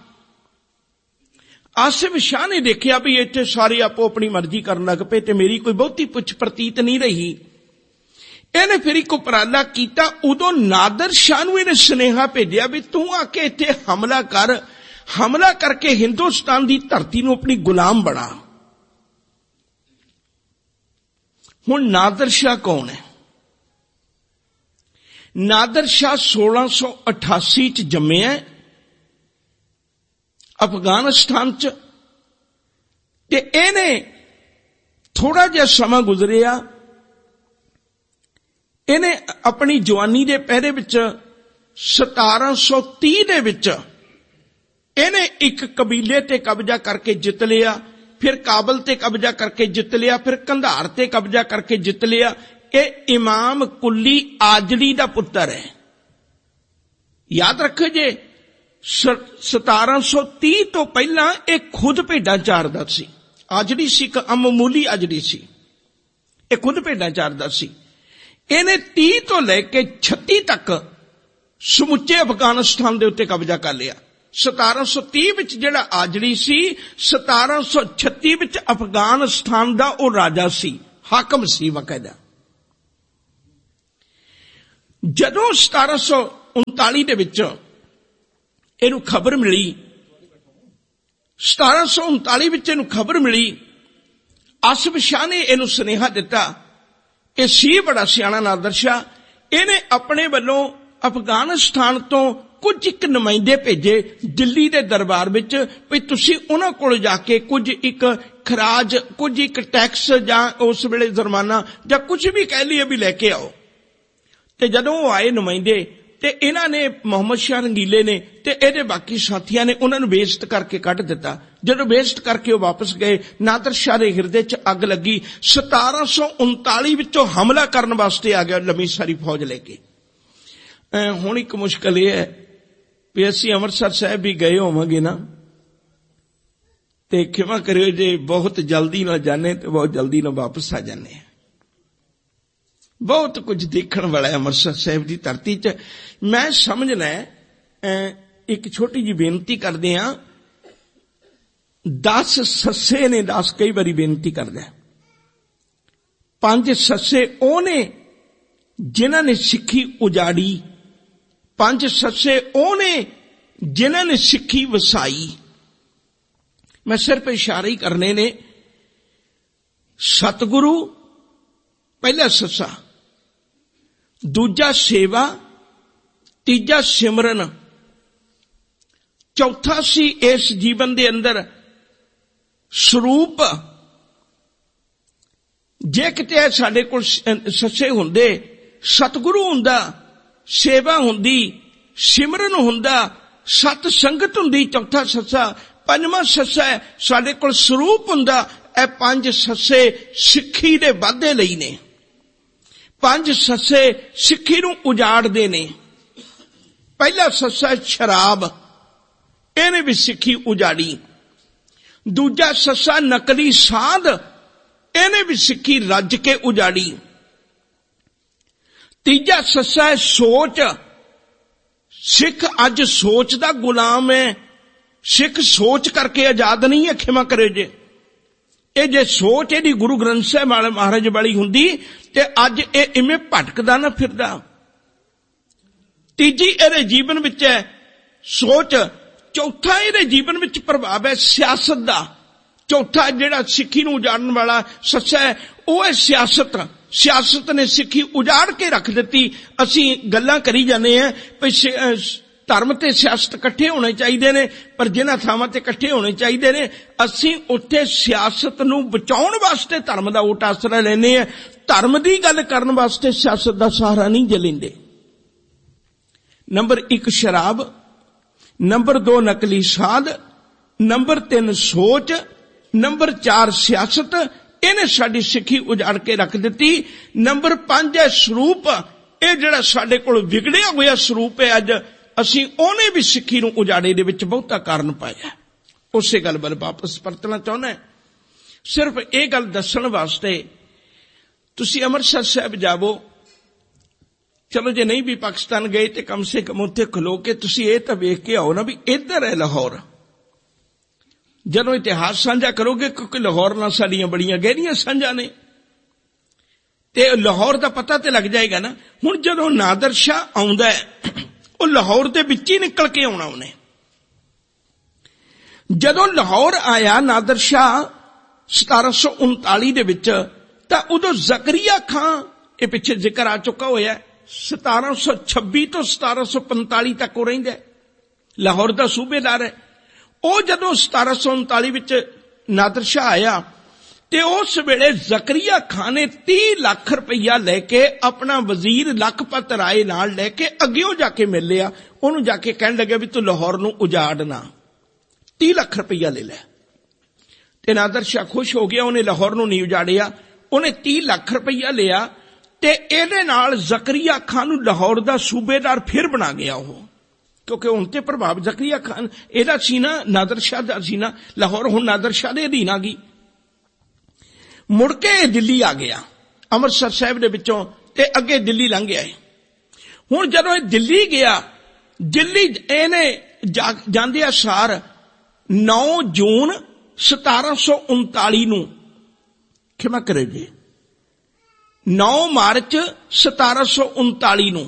ਆਸਿਫ ਸ਼ਾਹ ਨੇ ਦੇਖਿਆ ਵੀ ਇੱਥੇ ਸਾਰੇ ਆਪੋ ਆਪਣੀ ਮਰਜ਼ੀ ਕਰਨ ਲੱਗ ਪਏ ਤੇ ਮੇਰੀ ਕੋਈ ਬਹੁਤੀ ਪੁੱਛ ਪ੍ਰਤੀਤ ਨਹੀਂ ਰਹੀ। ਇਹਨੇ ਫਿਰ ਇੱਕ ਉਪਰਾਲਾ ਕੀਤਾ। ਉਦੋਂ ਨਾਦਰ ਸ਼ਾਹ ਨੂੰ ਇਹਨੇ ਸੁਨੇਹਾ ਭੇਜਿਆ ਵੀ ਤੂੰ ਆ ਕੇ ਇੱਥੇ ਹਮਲਾ ਕਰ, ਹਮਲਾ ਕਰਕੇ ਹਿੰਦੁਸਤਾਨ ਦੀ ਧਰਤੀ ਨੂੰ ਆਪਣੀ ਗੁਲਾਮ ਬਣਾ। ਹੁਣ ਨਾਦਰ ਸ਼ਾਹ ਕੌਣ ਹੈ? ਨਾਦਰ ਸ਼ਾਹ ਸੋਲਾਂ ਸੌ ਅਠਾਸੀ ਚ ਜੰਮਿਆ ਅਫਗਾਨਿਸਤਾਨ ਚ, ਤੇ ਇਹਨੇ ਥੋੜਾ ਜਿਹਾ ਸਮਾਂ ਗੁਜ਼ਰਿਆ। ਇਹਨੇ ਆਪਣੀ ਜਵਾਨੀ ਦੇ ਪਹਿਰੇ ਵਿੱਚ ਸਤਾਰਾਂ ਸੌ ਤੀਹ ਦੇ ਵਿੱਚ ਇਹਨੇ ਇੱਕ ਕਬੀਲੇ ਤੇ ਕਬਜ਼ਾ ਕਰਕੇ ਜਿੱਤ ਲਿਆ, ਫਿਰ ਕਾਬਲ ਤੇ ਕਬਜ਼ਾ ਕਰਕੇ ਜਿੱਤ ਲਿਆ, ਫਿਰ ਕੰਧਾਰ ਤੇ ਕਬਜ਼ਾ ਕਰਕੇ ਜਿੱਤ ਲਿਆ। ਇਹ ਇਮਾਮ ਕੁੱਲੀ ਆਜੜੀ ਦਾ ਪੁੱਤਰ ਹੈ। ਯਾਦ ਰੱਖੋ ਜੇ ਸਤਾਰਾਂ ਸੌ ਤੀਹ ਤੋਂ ਪਹਿਲਾਂ ਇਹ ਖੁਦ ਭੇਡਾਂ ਚਾਰਦਾ ਸੀ। ਆਜੜੀ ਸੀ ਇੱਕ ਅਮਮੂਲੀ ਆਜੜੀ ਸੀ, ਇਹ ਖੁਦ ਭੇਡਾਂ ਚਾਰਦਾ ਸੀ। ਇਹਨੇ ਤੀਹ ਤੋਂ ਲੈ ਕੇ ਛੱਤੀ ਤੱਕ ਸਮੁੱਚੇ ਅਫਗਾਨਿਸਤਾਨ ਦੇ ਉੱਤੇ ਕਬਜ਼ਾ ਕਰ ਲਿਆ। ਸਤਾਰਾਂ ਸੌ ਤੀਹ ਵਿੱਚ ਜਿਹੜਾ ਆਜੜੀ ਸੀ, ਸਤਾਰਾਂ ਸੌ ਛੱਤੀ ਵਿੱਚ ਅਫਗਾਨਿਸਤਾਨ ਦਾ ਉਹ ਰਾਜਾ ਸੀ, ਹਾਕਮ ਸੀ ਬਕਾਇਦਾ। ਜਦੋਂ ਸਤਾਰਾਂ ਸੌ ਉਨਤਾਲੀ ਦੇ ਵਿੱਚ ਇਹਨੂੰ ਖਬਰ ਮਿਲੀ, ਸਤਾਰਾਂ ਸੌ ਉਨਤਾਲੀ ਵਿੱਚ ਇਹਨੂੰ ਖਬਰ ਮਿਲੀ, ਆਸਿਫ ਸ਼ਾਹ ਨੇ ਇਹਨੂੰ ਸੁਨੇਹਾ ਦਿੱਤਾ। ਇਹ ਸੀ ਬੜਾ ਸਿਆਣਾ ਨਾਦਰ ਸ਼ਾਹ। ਇਹਨੇ ਆਪਣੇ ਵੱਲੋਂ ਅਫਗਾਨਿਸਤਾਨ ਤੋਂ ਕੁਝ ਇੱਕ ਨੁਮਾਇੰਦੇ ਭੇਜੇ ਦਿੱਲੀ ਦੇ ਦਰਬਾਰ ਵਿੱਚ ਵੀ ਤੁਸੀਂ ਉਹਨਾਂ ਕੋਲ ਜਾ ਕੇ ਕੁਝ ਇੱਕ ਖਰਾਜ, ਕੁਝ ਇੱਕ ਟੈਕਸ ਜਾਂ ਉਸ ਵੇਲੇ ਜੁਰਮਾਨਾ ਜਾਂ ਕੁਝ ਵੀ ਕਹਿ ਲਈਏ ਵੀ ਲੈ ਕੇ ਆਓ। ਤੇ ਜਦੋਂ ਉਹ ਆਏ ਨੁਮਾਇੰਦੇ, ਤੇ ਇਹਨਾਂ ਨੇ ਮੁਹੰਮਦ ਸ਼ਾਹ ਰੰਗੀਲੇ ਨੇ ਤੇ ਇਹਦੇ ਬਾਕੀ ਸਾਥੀਆਂ ਨੇ ਉਹਨਾਂ ਨੂੰ ਬੇਇੱਜ਼ਤ ਕਰਕੇ ਕੱਢ ਦਿੱਤਾ। ਜਦੋਂ ਬੇਇੱਜ਼ਤ ਕਰਕੇ ਉਹ ਵਾਪਸ ਗਏ, ਨਾਦਰ ਸ਼ਾਹ ਦੇ ਹਿਰਦੇ 'ਚ ਅੱਗ ਲੱਗੀ। ਸਤਾਰਾਂ ਸੌ ਉਨਤਾਲੀ ਵਿੱਚੋਂ ਹਮਲਾ ਕਰਨ ਵਾਸਤੇ ਆ ਗਿਆ ਲੰਮੀ ਸਾਰੀ ਫੌਜ ਲੈ ਕੇ। ਹੁਣ ਇੱਕ ਮੁਸ਼ਕਲ ਇਹ ਹੈ ਵੀ ਅਸੀਂ ਅੰਮ੍ਰਿਤਸਰ ਸਾਹਿਬ ਵੀ ਗਏ ਹੋਵਾਂਗੇ ਨਾ, ਤੇ ਖਿਮਾ ਕਰਿਓ ਜੇ ਬਹੁਤ ਜਲਦੀ ਨਾਲ ਜਾਣੇ ਤੇ ਬਹੁਤ ਜਲਦੀ ਨਾਲ ਵਾਪਸ ਆ ਜਾਂਦੇ ਆ। ਬਹੁਤ ਕੁਝ ਦੇਖਣ ਵਾਲਾ ਹੈ ਅੰਮ੍ਰਿਤਸਰ ਸਾਹਿਬ ਦੀ ਧਰਤੀ 'ਚ। ਮੈਂ ਸਮਝਣਾ ਇੱਕ ਛੋਟੀ ਜਿਹੀ ਬੇਨਤੀ ਕਰਦੇ ਹਾਂ। ਦਸ ਸੱਸੇ ਨੇ, ਦਸ ਕਈ ਵਾਰੀ ਬੇਨਤੀ ਕਰਦਾ, ਪੰਜ ਸੱਸੇ ਉਹ ਨੇ ਜਿਨ੍ਹਾਂ ਨੇ ਸਿੱਖੀ ਉਜਾੜੀ, ਪੰਜ ਸੱਸੇ ਉਹ ਨੇ ਜਿਨ੍ਹਾਂ ਨੇ ਸਿੱਖੀ ਵਸਾਈ। ਮੈਂ ਸਿਰਫ ਇਸ਼ਾਰੇ ਹੀ ਕਰਨੇ ਨੇ। ਸਤਿਗੁਰੂ ਪਹਿਲਾ ਸੱਸਾ, ਦੂਜਾ ਸੇਵਾ, ਤੀਜਾ ਸਿਮਰਨ, ਚੌਥਾ ਸੀ ਇਸ ਜੀਵਨ ਦੇ ਅੰਦਰ ਸਰੂਪ। ਜੇ ਕਿਤੇ ਸਾਡੇ ਕੋਲ ਸੱਸੇ ਹੁੰਦੇ, ਸਤਿਗੁਰੂ ਹੁੰਦਾ, ਸੇਵਾ ਹੁੰਦੀ, ਸਿਮਰਨ ਹੁੰਦਾ, ਸਤ ਸੰਗਤ ਹੁੰਦੀ, ਚੌਥਾ ਸੱਸਾ। ਪੰਜਵਾਂ ਸੱਸਾ ਸਾਡੇ ਕੋਲ ਸਰੂਪ ਹੁੰਦਾ। ਇਹ ਪੰਜ ਸੱਸੇ ਸਿੱਖੀ ਦੇ ਵਾਧੇ ਲਈ ਨੇ। ਪੰਜ ਸੱਸੇ ਸਿੱਖੀ ਨੂੰ ਉਜਾੜਦੇ ਨੇ। ਪਹਿਲਾ ਸੱਸਾ ਸ਼ਰਾਬ, ਇਹਨੇ ਵੀ ਸਿੱਖੀ ਉਜਾੜੀ। ਦੂਜਾ ਸੱਸਾ ਨਕਲੀ ਸਾਧ, ਇਹਨੇ ਵੀ ਸਿੱਖੀ ਰੱਜ ਕੇ ਉਜਾੜੀ। ਤੀਜਾ ਸੱਸਾ ਹੈ ਸੋਚ। ਸਿੱਖ ਅੱਜ ਸੋਚ ਦਾ ਗੁਲਾਮ ਹੈ। ਸਿੱਖ ਸੋਚ ਕਰਕੇ ਆਜ਼ਾਦ ਨਹੀਂ ਹੈ। ਖਿਮਾ ਕਰੇ ਜੇ ਇਹ ਜੇ ਸੋਚ ਇਹਦੀ ਗੁਰੂ ਗ੍ਰੰਥ ਸਾਹਿਬ ਵਾਲੇ ਮਹਾਰਾਜ ਵਾਲੀ ਹੁੰਦੀ ਤੇ ਅੱਜ ਇਹ ਇਵੇਂ ਭਟਕਦਾ ਨਾ ਫਿਰਦਾ। ਤੀਜੀ ਇਹਦੇ ਜੀਵਨ ਵਿੱਚ ਹੈ ਸੋਚ। ਚੌਥਾ ਇਹਦੇ ਜੀਵਨ ਵਿੱਚ ਪ੍ਰਭਾਵ ਹੈ ਸਿਆਸਤ ਦਾ। ਚੌਥਾ ਜਿਹੜਾ ਸਿੱਖੀ ਨੂੰ ਉਜਾੜਨ ਵਾਲਾ ਸੱਚਾ ਹੈ ਉਹ ਹੈ ਸਿਆਸਤ। ਸਿਆਸਤ ਨੇ ਸਿੱਖੀ ਉਜਾੜ ਕੇ ਰੱਖ ਦਿੱਤੀ। ਅਸੀਂ ਗੱਲਾਂ ਕਰੀ ਜਾਂਦੇ ਹਾਂ ਵੀ ਧਰਮ ਤੇ ਸਿਆਸਤ ਇਕੱਠੇ ਹੋਣੇ ਚਾਹੀਦੇ ਨੇ, ਪਰ ਜਿਨ੍ਹਾਂ ਥਾਵਾਂ ਤੇ ਇਕੱਠੇ ਹੋਣੇ ਚਾਹੀਦੇ ਨੇ ਅਸੀਂ ਉੱਥੇ ਸਿਆਸਤ ਨੂੰ ਬਚਾਉਣ ਵਾਸਤੇ ਧਰਮ ਦਾ ਓਟ ਆਸਰਾ ਲੈਂਦੇ ਹਾਂ। ਧਰਮ ਦੀ ਗੱਲ ਕਰਨ ਵਾਸਤੇ ਸਿਆਸਤ ਦਾ ਸਹਾਰਾ ਨਹੀਂ ਜੇ ਲੈਂਦੇ। ਨੰਬਰ ਇੱਕ ਸ਼ਰਾਬ, ਨੰਬਰ ਦੋ ਨਕਲੀ ਸਾਧ, ਨੰਬਰ ਤਿੰਨ ਸੋਚ, ਨੰਬਰ ਚਾਰ ਸਿਆਸਤ। ਇਹਨੇ ਸਾਡੀ ਸਿੱਖੀ ਉਜਾੜ ਕੇ ਰੱਖ ਦਿੱਤੀ। ਨੰਬਰ ਪੰਜ ਹੈ ਸਰੂਪ। ਇਹ ਜਿਹੜਾ ਸਾਡੇ ਕੋਲ ਵਿਗੜਿਆ ਹੋਇਆ ਸਰੂਪ ਹੈ ਅੱਜ, ਅਸੀਂ ਉਹਨੇ ਵੀ ਸਿੱਖੀ ਨੂੰ ਉਜਾੜੇ ਦੇ ਵਿੱਚ ਬਹੁਤਾ ਕਾਰਨ ਪਾਇਆ। ਉਸੇ ਗੱਲ ਵੱਲ ਵਾਪਸ ਪਰਤਣਾ ਚਾਹੁੰਦਾ। ਸਿਰਫ ਇਹ ਗੱਲ ਦੱਸਣ ਵਾਸਤੇ ਤੁਸੀਂ ਅੰਮ੍ਰਿਤਸਰ ਸਾਹਿਬ ਜਾਵੋ। ਚਲੋ ਜੇ ਨਹੀਂ ਵੀ ਪਾਕਿਸਤਾਨ ਗਏ ਤੇ ਕਮ ਸੇ ਕਮ ਉੱਥੇ ਖਲੋ ਕੇ ਤੁਸੀਂ ਇਹ ਤਾਂ ਵੇਖ ਕੇ ਆਓ ਨਾ ਵੀ ਇੱਧਰ ਹੈ ਲਾਹੌਰ। ਜਦੋਂ ਇਤਿਹਾਸ ਸਾਂਝਾ ਕਰੋਗੇ, ਕਿਉਂਕਿ ਲਾਹੌਰ ਨਾਲ ਸਾਡੀਆਂ ਬੜੀਆਂ ਗਹਿਰੀਆਂ ਸਾਂਝਾਂ ਨੇ, ਤੇ ਲਾਹੌਰ ਦਾ ਪਤਾ ਤੇ ਲੱਗ ਜਾਏਗਾ ਨਾ। ਹੁਣ ਜਦੋਂ ਨਾਦਰ ਸ਼ਾਹ ਆਉਂਦਾ ਹੈ ਉਹ ਲਾਹੌਰ ਦੇ ਵਿੱਚ ਹੀ ਨਿਕਲ ਕੇ ਆਉਣਾ ਉਹਨੇ। ਜਦੋਂ ਲਾਹੌਰ ਆਇਆ ਨਾਦਰ ਸ਼ਾਹ ਸਤਾਰਾਂ ਸੌ ਉਨਤਾਲੀ ਦੇ ਵਿੱਚ, ਤਾਂ ਉਦੋਂ ਜ਼ਕਰੀਆ ਖਾਂ, ਇਹ ਪਿੱਛੇ ਜ਼ਿਕਰ ਆ ਚੁੱਕਾ ਹੋਇਆ, ਸਤਾਰਾਂ ਸੌ ਛੱਬੀ ਤੋਂ ਸਤਾਰਾਂ ਸੌ ਪੰਤਾਲੀ ਤੱਕ ਉਹ ਰਹਿੰਦਾ, ਲਾਹੌਰ ਦਾ ਸੂਬੇਦਾਰ ਹੈ। ਉਹ ਜਦੋਂ ਸਤਾਰਾਂ ਸੌ ਉਨਤਾਲੀ ਵਿੱਚ ਨਾਦਰ ਸ਼ਾਹ ਆਇਆ ਤੇ ਉਸ ਵੇਲੇ ਜ਼ਕਰੀਆ ਖਾਨ ਨੇ ਤੀਹ ਲੱਖ ਰੁਪਈਆ ਲੈ ਕੇ ਆਪਣਾ ਵਜ਼ੀਰ ਲਖਪਤ ਰਾਏ ਨਾਲ ਲੈ ਕੇ ਅੱਗਿਓਂ ਜਾ ਕੇ ਮਿਲ ਲਿਆ। ਉਹਨੂੰ ਜਾ ਕੇ ਕਹਿਣ ਲੱਗਿਆ ਵੀ ਤੂੰ ਲਾਹੌਰ ਨੂੰ ਉਜਾੜਨਾ, ਤੀਹ ਲੱਖ ਰੁਪਈਆ ਲੈ ਲੈ। ਤੇ ਨਾਦਰ ਸ਼ਾਹ ਖੁਸ਼ ਹੋ ਗਿਆ, ਉਹਨੇ ਲਾਹੌਰ ਨੂੰ ਨਹੀਂ ਉਜਾੜਿਆ, ਉਹਨੇ ਤੀਹ ਲੱਖ ਰੁਪਈਆ ਲਿਆ ਤੇ ਇਹਦੇ ਨਾਲ ਜ਼ਕਰੀਆ ਖਾਨ ਨੂੰ ਲਾਹੌਰ ਦਾ ਸੂਬੇਦਾਰ ਫਿਰ ਬਣਾ ਗਿਆ ਉਹ। ਕਿਉਂਕਿ ਹੁਣ ਤੇ ਪ੍ਰਭਾਵ ਜ਼ਕਰੀਆ ਖਾਨ ਇਹਦਾ ਸੀ ਨਾ, ਨਾਦਰ ਸ਼ਾਹ ਦਾ ਸੀ ਨਾ। ਲਾਹੌਰ ਹੁਣ ਨਾਦਰ ਸ਼ਾਹ ਦੇ ਅਧੀਨ ਆ ਗਈ। ਮੁੜ ਕੇ ਦਿੱਲੀ ਆ ਗਿਆ ਅੰਮ੍ਰਿਤਸਰ ਸਾਹਿਬ ਦੇ ਵਿੱਚੋਂ ਤੇ ਅੱਗੇ ਦਿੱਲੀ ਲੰਘ ਗਿਆ। ਹੁਣ ਜਦੋਂ ਇਹ ਦਿੱਲੀ ਗਿਆ, ਦਿੱਲੀ ਇਹਨੇ ਜਾਂਦੇ ਸਾਰ ਨੌ ਜੂਨ ਸਤਾਰਾਂ ਸੌ ਉਨਤਾਲੀ ਨੂੰ, ਖਿਮਾ ਕਰੇ ਜੀ, ਨੌ ਮਾਰਚ ਸਤਾਰਾਂ ਸੌ ਉਨਤਾਲੀ ਨੂੰ,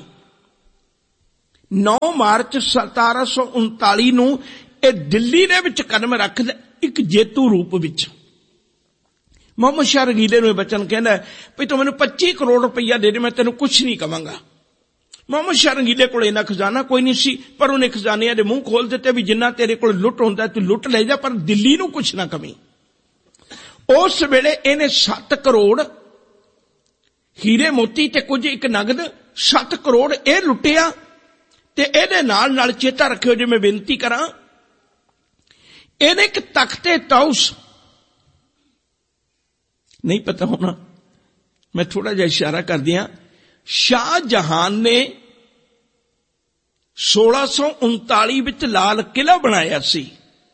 ਨੌ ਮਾਰਚ ਸਤਾਰਾਂ ਸੌ ਉਨਤਾਲੀ ਨੂੰ ਇਹ ਦਿੱਲੀ ਦੇ ਵਿੱਚ ਕਦਮ ਰੱਖਦਾ ਇੱਕ ਜੇਤੂ ਰੂਪ ਵਿੱਚ। ਮੁਹੰਮਦ ਸ਼ਾਹ ਰੰਗੀਲੇ ਨੂੰ ਇਹ ਬਚਨ ਕਹਿੰਦਾ ਵੀ ਤੂੰ ਮੈਨੂੰ ਪੱਚੀ ਕਰੋੜ ਰੁਪਈਆ ਦੇ ਦੇ, ਮੈਂ ਤੈਨੂੰ ਕੁਛ ਨਹੀਂ ਕਵਾਂਗਾ, ਮੁਹੰਮਦ ਸ਼ਾਹ ਰੰਗੀਲੇ ਕੋਲ ਇੰਨਾ ਖਜ਼ਾਨਾ ਕੋਈ ਨਹੀਂ ਸੀ, ਪਰ ਉਹਨੇ ਖਜ਼ਾਨਿਆਂ ਦੇ ਮੂੰਹ ਖੋਲ ਦਿੱਤੇ ਵੀ ਜਿੰਨਾ ਤੇਰੇ ਕੋਲ ਲੁੱਟ ਹੁੰਦਾ ਤੂੰ ਲੁੱਟ ਲੈ ਜਾ, ਪਰ ਦਿੱਲੀ ਨੂੰ ਕੁਛ ਨਾ ਕਮੀ। ਉਸ ਵੇਲੇ ਇਹਨੇ ਸੱਤ ਕਰੋੜ ਹੀਰੇ ਮੋਤੀ ਤੇ ਕੁਝ ਇੱਕ ਨਗਦ ਸੱਤ ਕਰੋੜ ਇਹ ਲੁੱਟਿਆ। ਤੇ ਇਹਦੇ ਨਾਲ ਨਾਲ ਚੇਤਾ ਰੱਖਿਓ, ਜੇ ਮੈਂ ਬੇਨਤੀ ਕਰਾਂ, ਇਹਨੇ ਇੱਕ ਤਖਤੇ ਤਾਊਸ, ਨਹੀਂ ਪਤਾ ਹੋਣਾ, ਮੈਂ ਥੋੜਾ ਜਿਹਾ ਇਸ਼ਾਰਾ ਕਰ ਦਿਆਂ, ਸ਼ਾਹਜਹਾਨ ਨੇ सोलह सौ उनताली ਵਿੱਚ ਲਾਲ ਕਿਲਾ ਬਣਾਇਆ ਸੀ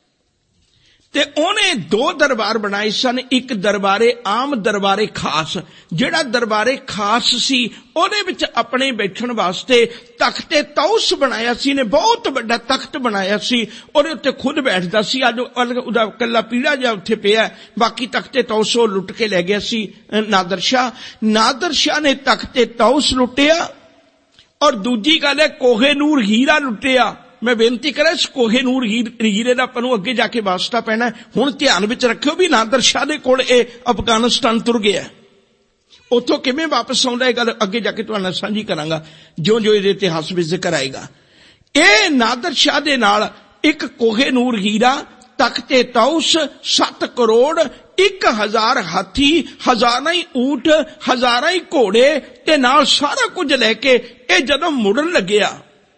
ਤੇ ਉਹਨੇ ਦੋ ਦਰਬਾਰ ਬਣਾਏ ਸਨ। ਇੱਕ ਦਰਬਾਰੇ ਆਮ, ਦਰਬਾਰੇ ਖਾਸ। ਜਿਹੜਾ ਦਰਬਾਰੇ ਖਾਸ ਸੀ ਉਹਦੇ ਵਿੱਚ ਆਪਣੇ ਬੈਠਣ ਵਾਸਤੇ ਤਖਤੇ ਤੌਸ ਬਣਾਇਆ ਸੀ ਨੇ, ਬਹੁਤ ਵੱਡਾ ਤਖਤ ਬਣਾਇਆ ਸੀ, ਉਹਦੇ ਉੱਤੇ ਖੁਦ ਬੈਠਦਾ ਸੀ। ਅੱਜ ਉਹਦਾ ਕੱਲਾ ਪੀੜਾ ਜਿਹਾ ਉੱਥੇ ਪਿਆ, ਬਾਕੀ ਤਖਤੇ ਤੌਸ ਉਹ ਲੁੱਟ ਕੇ ਲੈ ਗਿਆ ਸੀ ਨਾਦਰ ਸ਼ਾਹ। ਨਾਦਰ ਸ਼ਾਹ ਨੇ ਤਖਤੇ ਤੌਸ ਲੁੱਟਿਆ ਔਰ ਦੂਜੀ ਗੱਲ ਹੈ ਕੋਹੇ ਨੂਰ ਹੀਰਾ ਲੁੱਟਿਆ। ਮੈਂ ਬੇਨਤੀ ਕਰਾਂ, ਇਸ ਕੋਹੇ ਨੂਰ ਹੀਰੇ ਦਾ ਆਪਾਂ ਨੂੰ ਅੱਗੇ ਜਾ ਕੇ ਵਾਸਤਾ ਪੈਣਾ। ਹੁਣ ਧਿਆਨ ਵਿੱਚ ਰੱਖਿਓ ਵੀ ਨਾਦਰ ਸ਼ਾਹ ਦੇ ਕੋਲ ਇਹ ਅਫਗਾਨਿਸਤਾਨ ਤੁਰ ਗਿਆ, ਉੱਥੋਂ ਕਿਵੇਂ ਵਾਪਸ ਆਉਂਦਾ ਇਹ ਗੱਲ ਅੱਗੇ ਜਾ ਕੇ ਤੁਹਾਡੇ ਨਾਲ ਸਾਂਝੀ ਕਰਾਂਗਾ ਜਿਉਂ ਜਿਉਂ ਇਹਦੇ ਇਤਿਹਾਸ ਵਿੱਚ ਜ਼ਿਕਰ ਆਏਗਾ। ਇਹ ਨਾਦਰ ਸ਼ਾਹ ਦੇ ਨਾਲ ਇੱਕ ਕੋਹੇ ਨੂਰ ਹੀਰਾ, ਤਖਤੇ ਤੌਸ, ਸੱਤ ਕਰੋੜ, ਇੱਕ ਹਜ਼ਾਰ ਹਾਥੀ, ਹਜ਼ਾਰਾਂ ਹੀ ਊਂਠ, ਹਜ਼ਾਰਾਂ ਹੀ ਘੋੜੇ ਤੇ ਨਾਲ ਸਾਰਾ ਕੁਝ ਲੈ ਕੇ ਇਹ ਜਦੋਂ ਮੁੜਨ ਲੱਗਿਆ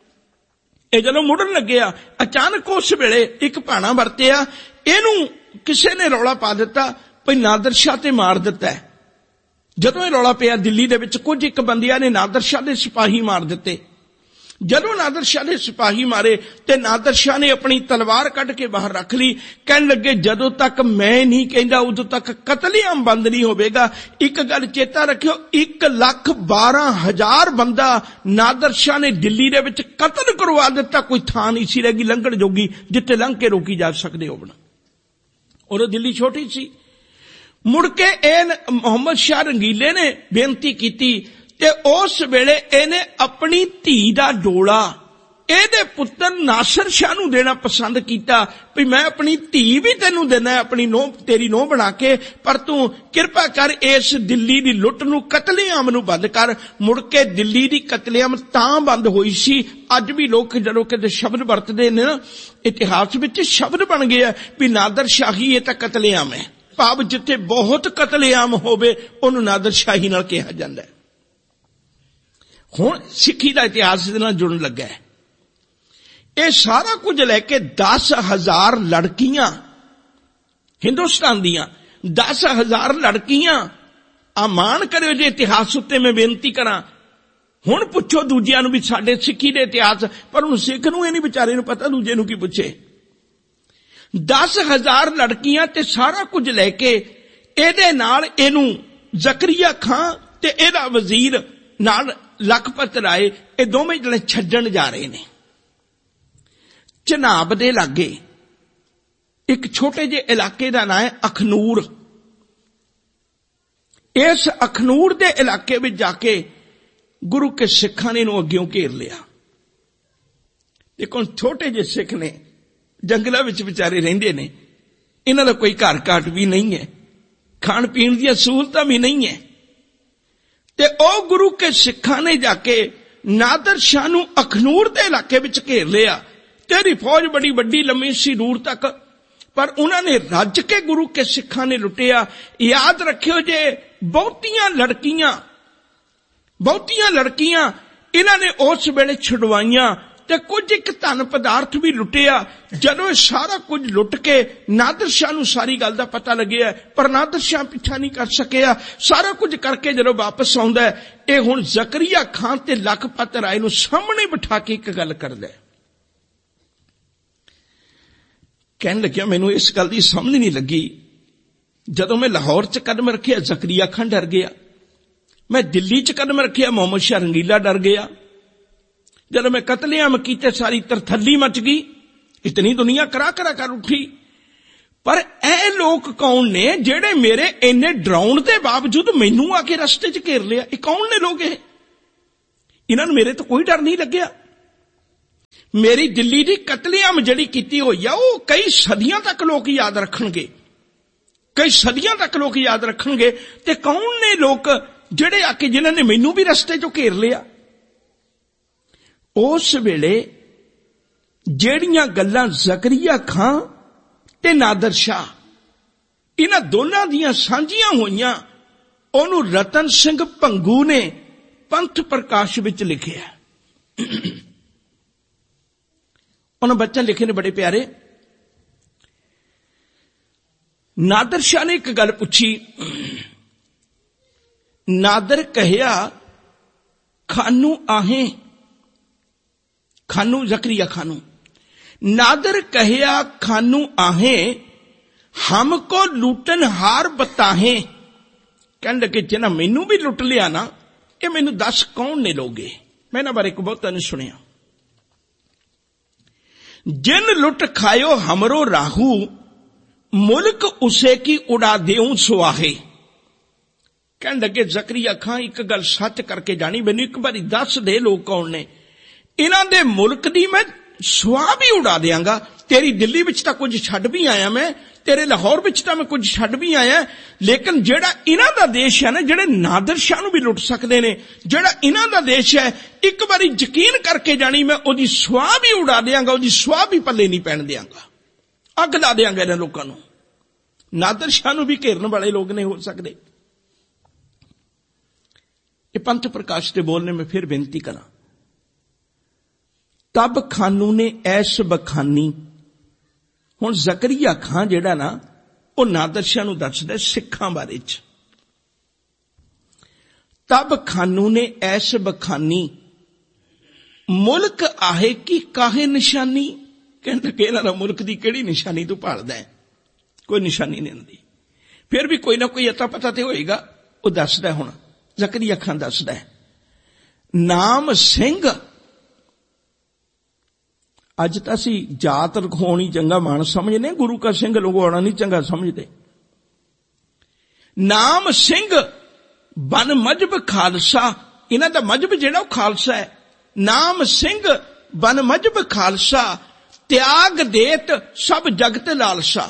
ਇਹ ਜਦੋਂ ਮੁੜਨ ਲੱਗਿਆ ਅਚਾਨਕ ਉਸ ਵੇਲੇ ਇੱਕ ਭਾਣਾ ਵਰਤਿਆ। ਇਹਨੂੰ ਕਿਸੇ ਨੇ ਰੌਲਾ ਪਾ ਦਿੱਤਾ ਭਈ ਨਾਦਰ ਸ਼ਾਹ ਤੇ ਮਾਰ ਦਿੱਤਾ। ਜਦੋਂ ਇਹ ਰੌਲਾ ਪਿਆ ਦਿੱਲੀ ਦੇ ਵਿੱਚ, ਕੁਝ ਇੱਕ ਬੰਦਿਆਂ ਨੇ ਨਾਦਰ ਸ਼ਾਹ ਦੇ ਸਿਪਾਹੀ ਮਾਰ ਦਿੱਤੇ। ਜਦੋਂ ਨਾਦਰ ਸ਼ਾਹ ਦੇ ਸਿਪਾਹੀ ਮਾਰੇ ਤੇ ਨਾਦਰ ਸ਼ਾਹ ਨੇ ਆਪਣੀ ਤਲਵਾਰ ਕੱਢ ਕੇ ਬਾਹਰ ਰੱਖ ਲਈ। ਕਹਿਣ ਲੱਗੇ ਜਦੋਂ ਤੱਕ ਮੈਂ ਨਹੀਂ ਕਹਿੰਦਾ ਉਦੋਂ ਤੱਕ ਕਤਲੇਆਮ ਬੰਦ ਨਹੀਂ ਹੋਵੇਗਾ। ਇੱਕ ਗੱਲ ਚੇਤਾ ਰੱਖਿਓ, ਇੱਕ ਲੱਖ ਬਾਰਾਂ ਹਜ਼ਾਰ ਬੰਦਾ ਨਾਦਰ ਸ਼ਾਹ ਨੇ ਦਿੱਲੀ ਦੇ ਵਿੱਚ ਕਤਲ ਕਰਵਾ ਦਿੱਤਾ। ਕੋਈ ਥਾਂ ਨਹੀਂ ਸੀ ਰਹਿ ਗਈ ਲੰਘਣ ਜੋਗੀ ਜਿੱਥੇ ਲੰਘ ਕੇ ਰੋਕੀ ਜਾ ਸਕਦੇ ਹੋਣ। ਉਦੋਂ ਦਿੱਲੀ ਛੋਟੀ ਸੀ। ਮੁੜ ਕੇ ਇਹ ਮੁਹੰਮਦ ਸ਼ਾਹ ਰੰਗੀਲੇ ਨੇ ਬੇਨਤੀ ਕੀਤੀ ਤੇ ਉਸ ਵੇਲੇ ਇਹਨੇ ਆਪਣੀ ਧੀ ਦਾ ਡੋਲਾ ਇਹਦੇ ਪੁੱਤਰ ਨਾਸਰ ਸ਼ਾਹ ਨੂੰ ਦੇਣਾ ਪਸੰਦ ਕੀਤਾ ਵੀ ਮੈਂ ਆਪਣੀ ਧੀ ਵੀ ਤੈਨੂੰ ਦੇਣਾ, ਆਪਣੀ ਨੂੰਹ ਤੇਰੀ ਨੂੰਹ ਬਣਾ ਕੇ, ਪਰ ਤੂੰ ਕਿਰਪਾ ਕਰ ਇਸ ਦਿੱਲੀ ਦੀ ਲੁੱਟ ਨੂੰ, ਕਤਲੇਆਮ ਨੂੰ ਬੰਦ ਕਰ। ਮੁੜ ਕੇ ਦਿੱਲੀ ਦੀ ਕਤਲੇਆਮ ਤਾਂ ਬੰਦ ਹੋਈ ਸੀ। ਅੱਜ ਵੀ ਲੋਕ ਜਦੋਂ ਕਿਤੇ ਸ਼ਬਦ ਵਰਤਦੇ ਨੇ ਨਾ, ਇਤਿਹਾਸ ਵਿੱਚ ਸ਼ਬਦ ਬਣ ਗਿਆ ਵੀ ਨਾਦਰ ਸ਼ਾਹੀ, ਇਹ ਤਾਂ ਕਤਲੇਆਮ ਹੈ। ਭਾਵ ਜਿੱਥੇ ਬਹੁਤ ਕਤਲੇਆਮ ਹੋਵੇ ਉਹਨੂੰ ਨਾਦਰ ਸ਼ਾਹੀ ਨਾਲ ਕਿਹਾ ਜਾਂਦਾ ਹੈ। ਹੁਣ ਸਿੱਖੀ ਦਾ ਇਤਿਹਾਸ ਦੇ ਨਾਲ ਜੁੜਨ ਲੱਗਾ ਹੈ। ਇਹ ਸਾਰਾ ਕੁਝ ਲੈ ਕੇ ਦਸ ਹਜ਼ਾਰ ਲੜਕੀਆਂ, ਹਿੰਦੁਸਤਾਨ ਦੀਆਂ ਦਸ ਹਜ਼ਾਰ ਲੜਕੀਆਂ, ਆ ਮਾਣ ਕਰਿਓ ਜੇ ਇਤਿਹਾਸ ਉੱਤੇ ਮੈਂ ਬੇਨਤੀ ਕਰਾਂ। ਹੁਣ ਪੁੱਛੋ ਦੂਜਿਆਂ ਨੂੰ ਵੀ ਸਾਡੇ ਸਿੱਖੀ ਦੇ ਇਤਿਹਾਸ, ਪਰ ਹੁਣ ਸਿੱਖ ਨੂੰ ਇਹ ਨਹੀਂ ਵਿਚਾਰੇ ਨੂੰ ਪਤਾ, ਦੂਜੇ ਨੂੰ ਕੀ ਪੁੱਛੇ। ਦਸ ਹਜ਼ਾਰ ਲੜਕੀਆਂ ਤੇ ਸਾਰਾ ਕੁਝ ਲੈ ਕੇ ਇਹਦੇ ਨਾਲ ਇਹਨੂੰ ਜ਼ਕਰੀਆ ਖਾਂ ਤੇ ਇਹਦਾ ਵਜ਼ੀਰ ਨਾਲ ਲਖਪਤ ਰਾਏ, ਇਹ ਦੋਵੇਂ ਜਿਹੜੇ ਛੱਡਣ ਜਾ ਰਹੇ ਨੇ। ਚਨਾਬ ਦੇ ਲਾਗੇ ਇੱਕ ਛੋਟੇ ਜਿਹੇ ਇਲਾਕੇ ਦਾ ਨਾਂ ਹੈ ਅਖਨੂਰ। ਇਸ ਅਖਨੂਰ ਦੇ ਇਲਾਕੇ ਵਿੱਚ ਜਾ ਕੇ ਗੁਰੂ ਕੇ ਸਿੱਖਾਂ ਨੇ ਇਹਨੂੰ ਅੱਗਿਓਂ ਘੇਰ ਲਿਆ। ਦੇਖੋ ਛੋਟੇ ਜਿਹੇ ਸਿੱਖ ਨੇ, ਜੰਗਲਾਂ ਵਿੱਚ ਵਿਚਾਰੇ ਰਹਿੰਦੇ ਨੇ, ਇਹਨਾਂ ਦਾ ਕੋਈ ਘਰ ਘਾਟ ਵੀ ਨਹੀਂ ਹੈ, ਖਾਣ ਪੀਣ ਦੀਆਂ ਸਹੂਲਤਾਂ ਵੀ ਨਹੀਂ ਹੈ। ਤੇ ਉਹ ਗੁਰੂ ਕੇ ਸਿੱਖਾਂ ਨੇ ਜਾ ਕੇ ਨਾਦਰ ਸ਼ਾਹ ਨੂੰ ਅਖਨੂਰ ਦੇ ਇਲਾਕੇ ਵਿੱਚ ਘੇਰ ਲਿਆ। ਤੇਰੀ ਫੌਜ ਬੜੀ ਵੱਡੀ ਲੰਮੀ ਸੀ ਦੂਰ ਤੱਕ, ਪਰ ਉਹਨਾਂ ਨੇ ਰੱਜ ਕੇ ਗੁਰੂ ਕੇ ਸਿੱਖਾਂ ਨੇ ਲੁੱਟਿਆ। ਯਾਦ ਰੱਖਿਓ ਜੇ ਬਹੁਤੀਆਂ ਲੜਕੀਆਂ ਬਹੁਤੀਆਂ ਲੜਕੀਆਂ ਇਹਨਾਂ ਨੇ ਉਸ ਵੇਲੇ ਛੁਡਵਾਈਆਂ ਤੇ ਕੁਝ ਇੱਕ ਧਨ ਪਦਾਰਥ ਵੀ ਲੁੱਟਿਆ। ਜਦੋਂ ਇਹ ਸਾਰਾ ਕੁਝ ਲੁੱਟ ਕੇ ਨਾਦਰ ਸ਼ਾਹ ਨੂੰ ਸਾਰੀ ਗੱਲ ਦਾ ਪਤਾ ਲੱਗਿਆ, ਪਰ ਨਾਦਰ ਸ਼ਾਹ ਪਿੱਛਾ ਨਹੀਂ ਕਰ ਸਕਿਆ। ਸਾਰਾ ਕੁਝ ਕਰਕੇ ਜਦੋਂ ਵਾਪਸ ਆਉਂਦਾ, ਇਹ ਹੁਣ ਜ਼ਕਰੀਆ ਖਾਨ ਤੇ ਲਖਪਤ ਰਾਏ ਨੂੰ ਸਾਹਮਣੇ ਬਿਠਾ ਕੇ ਇੱਕ ਗੱਲ ਕਰਦਾ। ਕਹਿਣ ਲੱਗਿਆ ਮੈਨੂੰ ਇਸ ਗੱਲ ਦੀ ਸਮਝ ਨਹੀਂ ਲੱਗੀ, ਜਦੋਂ ਮੈਂ ਲਾਹੌਰ 'ਚ ਕਦਮ ਰੱਖਿਆ ਜ਼ਕਰੀਆ ਖਾਨ ਡਰ ਗਿਆ, ਮੈਂ ਦਿੱਲੀ 'ਚ ਕਦਮ ਰੱਖਿਆ ਮੁਹੰਮਦ ਸ਼ਾਹ ਰੰਗੀਲਾ ਡਰ ਗਿਆ, ਜਦੋਂ ਮੈਂ ਕਤਲੇਆਮ ਕੀਤੇ ਸਾਰੀ ਤਰਥੱਲੀ ਮਚ ਗਈ, ਇਤਨੀ ਦੁਨੀਆ ਕਰਾ ਕਰਾ ਕਰ ਉੱਠੀ। ਪਰ ਇਹ ਲੋਕ ਕੌਣ ਨੇ ਜਿਹੜੇ ਮੇਰੇ ਇੰਨੇ ਡਰਾਉਣ ਦੇ ਬਾਵਜੂਦ ਮੈਨੂੰ ਆ ਕੇ ਰਸਤੇ 'ਚ ਘੇਰ ਲਿਆ? ਇਹ ਕੌਣ ਨੇ ਲੋਕ? ਇਹ ਇਹਨਾਂ ਨੂੰ ਮੇਰੇ ਤੋਂ ਕੋਈ ਡਰ ਨਹੀਂ ਲੱਗਿਆ। ਮੇਰੀ ਦਿੱਲੀ ਦੀ ਕਤਲੇਆਮ ਜਿਹੜੀ ਕੀਤੀ ਹੋਈ ਆ ਉਹ ਕਈ ਸਦੀਆਂ ਤੱਕ ਲੋਕ ਯਾਦ ਰੱਖਣਗੇ, ਕਈ ਸਦੀਆਂ ਤੱਕ ਲੋਕ ਯਾਦ ਰੱਖਣਗੇ। ਤੇ ਕੌਣ ਨੇ ਲੋਕ ਜਿਹੜੇ ਆ ਕੇ ਜਿਨ੍ਹਾਂ ਨੇ ਮੈਨੂੰ ਵੀ ਰਸਤੇ 'ਚੋਂ ਘੇਰ ਲਿਆ? उस वेले ਜਿਹੜੀਆਂ ਗੱਲਾਂ ਜ਼ਕਰੀਆ ਖਾਂ ਤੇ ਨਾਦਰ ਸ਼ਾਹ ਇਹਨਾਂ ਦੋਨਾਂ ਦੀਆਂ ਸਾਂਝੀਆਂ ਹੋਈਆਂ, ਉਹਨੂੰ ਰਤਨ ਸਿੰਘ ਭੰਗੂ ਨੇ ਪੰਥ ਪ੍ਰਕਾਸ਼ ਵਿੱਚ ਲਿਖਿਆ। ਉਹਨਾਂ ਬੱਚਿਆਂ ਲਿਖੇ ਨੇ ਬੜੇ ਪਿਆਰੇ। ਨਾਦਰ ਸ਼ਾਹ ਨੇ ਇੱਕ ਗੱਲ ਪੁੱਛੀ। ਨਾਦਰ ਕਹਿਆ ਖਾਨੂ आहें, खानू जकरिया खानू। नादर कहया खानू आहें, हमको लूटन हार बताहें। कहने लगे जिन्हें मैनू भी लुट लिया ना, ये मैनू दस कौन ने लोगे। मैं इन्हां बारे को बहुता नहीं सुनिया। जिन लुट खायो हमरो राहू, मुल्क उसे की उड़ा देऊं सुआहे। कहने लगे जकरिया खां एक गल सच करके जानी, मैनू एक बारी दस दे लोग कौन ने। इन्हां दे मुल्क दी मैं सुआह भी उड़ा देंगा। तेरी दिल्ली विच तां कुछ छड्ड भी आया मैं, तेरे लाहौर विच तां मैं कुछ छड्ड भी आया, लेकिन जेड़ा इन्हां दा देश है ना, जेड़े नादर शाह नूं भी लुट सकदे ने, जेड़ा इन्हां दा देश है, एक बारी यकीन करके जानी मैं ओदी सुआह भी उड़ा देंगा, ओदी सुआह भी पल्ले नहीं पैण देंगा, अग ला देंगा इन्हां लोकां नूं। नादर शाह नूं भी घेरन वाले लोग नहीं हो सकदे। ये पंथ प्रकाश दे बोल ने मैं फिर बेनती करा। तब खानू ने ऐश बखानी। हुण जकरिया खां जेड़ा ना, वो नादर शाह नूं दसदा सिखां बारे च। तब खानू ने ऐश बखानी, मुल्क आहे की काहे निशानी। कहंदे कि इन्हां दा मुल्क दी किहड़ी निशानी तू भालदा है, कोई निशानी नहीं हुंदी। फिर भी कोई ना कोई अता पता ते होएगा। वो दसदा हुण जकरिया खां दसदा है, नाम सिंह। अज तो असी जात रखवाउणी चंगा मान समझने, गुरु का सिंह लुगाउणा नहीं चंगा समझते। नाम सिंह बन मजहब खालसा, इन्हां दा मजहब जिहड़ा खालसा है। नाम सिंह बन मजहब खालसा, त्याग देत सब जगत लालसा।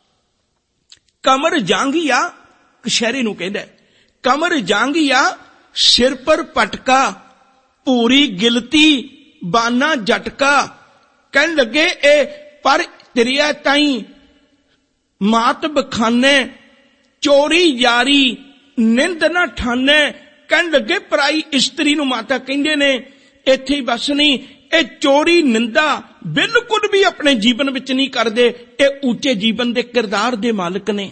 कमर जांगिया, कशहरी नूं कहंदा है, कमर जांगिया सिर पर पटका, पूरी गिलती बाना जटका। कहने लगे ए पर तिरिया ताई मात बखाने, चोरी यारी निंद ना ठाने। कहने लगे पराई इस्त्री नूं माता कहंदे ने, इत्थे ही बस नहीं, ए चोरी निंदा बिल्कुल भी अपने जीवन विच नहीं करदे। ए ऊंचे जीवन दे किरदार दे मालिक ने।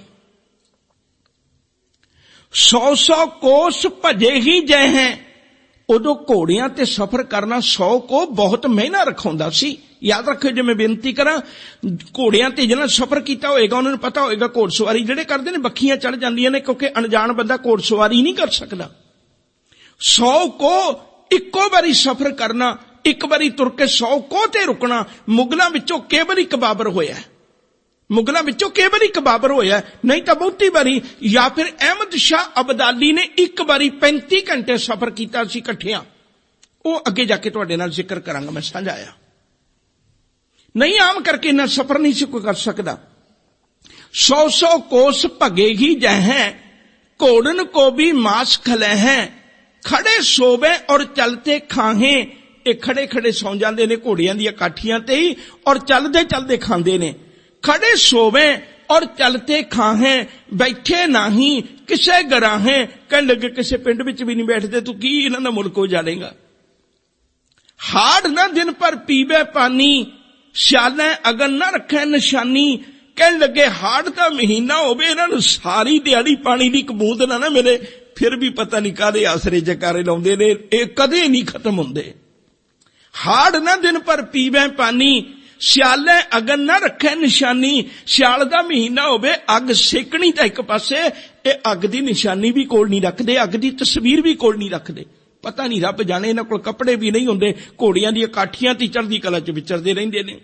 सौ सौ कोस भजे ही जय हैं। उदों घोड़ियां ते सफर करना सौ को बहुत महंगा रखाउंदा सी। याद रखो, जे मैं बेनती करा, घोड़ियां ते जिन्हां सफर कीता होएगा उन्हां नूं पता होएगा घोड़सवारी जिहड़े करदे ने बखियां चढ़ जांदियां ने, क्योंकि अनजान बंदा घोड़सवारी नहीं कर सकदा। सौ को इक्को बारी सफर करना, एक बारी तुर के सौ को ते रुकना। मुगलां विचों केवल एक बाबर होया, मुगलां विचों केवल एक बाबर होया, नहीं तो बहुती बारी। या फिर अहमद शाह अबदाली ने एक बारी पैंती घंटे सफर कीता सी इकट्ठियां। वो अगे जाके तुहाडे नाल जिक्र करांगा मैं समझाया। नहीं आम करके इन्ना सफर नहीं सी कोई कर सकदा। सौ सौ कोस भगेगी जहें, घोड़न को भी मांस खले हैं। खड़े सोवे और चलते खाहें। ये खड़े खड़े सौ जांदे ने घोड़ियां दी काठियां ते ही, और चलदे चलदे खांदे ने। खड़े सोवे और चलते खाहें, बैठे नाही किसे गराहें। कहने लगे किसे पिंड विच भी नहीं बैठते, तू की इन्हां दा मुल्क हो जाएगा। हाड़ ना दिन पर पीवे पानी, सियाले अगन ना रखे निशानी। कहने लगे हाड़ का महीना होवे, इन्हां नूं सारी दिहाड़ी पानी दी बूंद ना ना मिले, फिर भी पता नहीं कादे आसरे जकारे लाउंदे ने, ये कदे नहीं खत्म हुंदे। हाड़ ना दिन पर पीवे पानी, सियाले अगन ना रखे निशानी। सियाल दा महीना होवे, अग सेकनी तां एक पासे, ये अग दी निशानी भी कोल नहीं रखदे, अग दी तस्वीर भी कोल नहीं रखदे। पता नहीं रब जाने इन्हां कोल कपड़े भी नहीं हुंदे, घोड़ियां दी काठियां ती चढ़दी कला च विचरदे रहिंदे ने।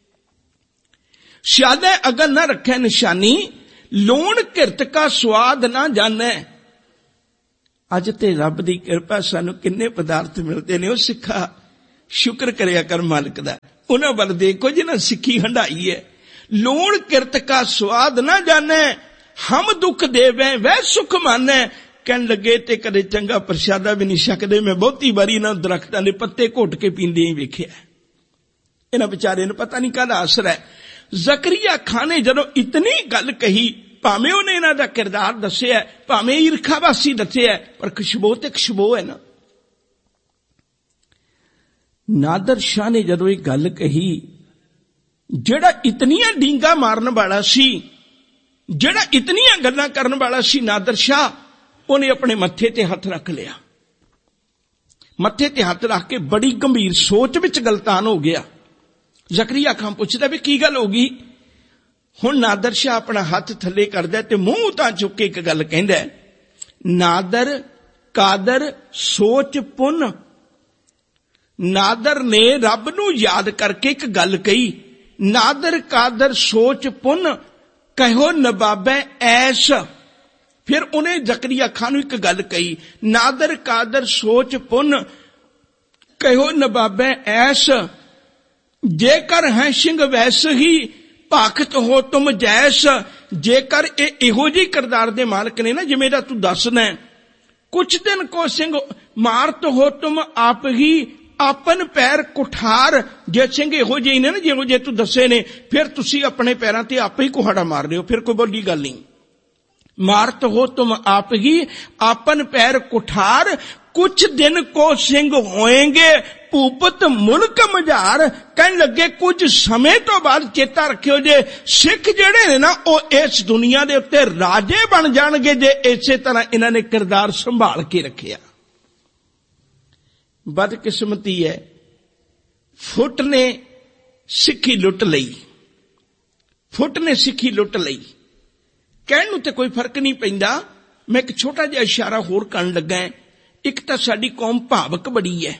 सियाले अगन ना रखे निशानी, लूण किरत का स्वाद ना जाने। अज ते रब दी किरपा सानू किन्ने पदार्थ मिलते ने। ओ सिखा शुक्र करिया कर मालिक दा, उन्हां वल देखो जिन्हां सिक्खी हंडाई है। लूण किरत का स्वाद ना जाने, हम दुख देवे वह सुख माने। कहन लगे ते कदे चंगा प्रशादा भी नहीं छकदे, मैं बहुती बारी इन्हां दरख्तां दे पत्ते घुट के पींदे ही वेखिआ। इन्हां बेचारे नूं पता नहीं काहदा असर है। ज़करिया खां ने जदों इतनी गल कही, भावें उन्हें इन्हां दा किरदार दस्सिआ, भावें ईरखावासी दस्सिआ, पर खुशबू ते खुशबू है ना। नादर शाह ने जदों ये गल कही, जेड़ा इतनियां डींगा मारन वाला सी, जेड़ा इतनियां गल्लां करन वाला सी नादर शाह, उन्हें अपने मत्थे ते हथ रख लिया। मत्थे ते हथ रख के बड़ी गंभीर सोच विच गलतान हो गया। ज़करिया खां पुछदा भी की गल हो गई। हुण नादर शाह अपना हथ थले करदा ते मूंह तां चुक के एक गल कहंदा, नादर कादर सोच पुन। नादर ने रब नूं याद करके एक गल कही, नादर कादर सोच पुन कहो नबाबे ऐश। फिर उन्हें ज़करिया खां नूं एक गल कही, नादर कादर सोच पुन कहो नबाबे ऐश। जेकर है सिंह वैस ही भाखत हो तुम जैस। जेकर ए इहो जी किरदार दे मालक ने ना, जिवें दा तू दसना है, कुछ दिन को सिंह मारत हो तुम आप ही अपन पैर कुठार। जे सिंह इहो जे ने ना जिहो जे तू दसे ने, फिर तुसी अपने पैरां ते आप ही कुहाड़ा मार रहे हो, फिर कोई बड़ी गल नहीं। मारत हो तुम आप ही अपन पैर कुठार। कुछ दिन को सिंह होएंगे भूपत मुल्क मझार। कहन लगे कुछ समय तो बाद चेता रखियो जे सिख जेड़े ने ना, ओ इस दुनिया दे उत्ते राजे बन जाणगे जे इसे तरह इन्हां ने किरदार संभाल के रखिया। बदकिस्मती है, फुट ने सिक्खी लुट लई, फुट ने सिक्खी लुट लई। कहण नूं ते कोई फर्क नहीं पैंदा। मैं एक छोटा जिहा इशारा होर करन लगा है। एक तां साडी कौम भावक बड़ी है,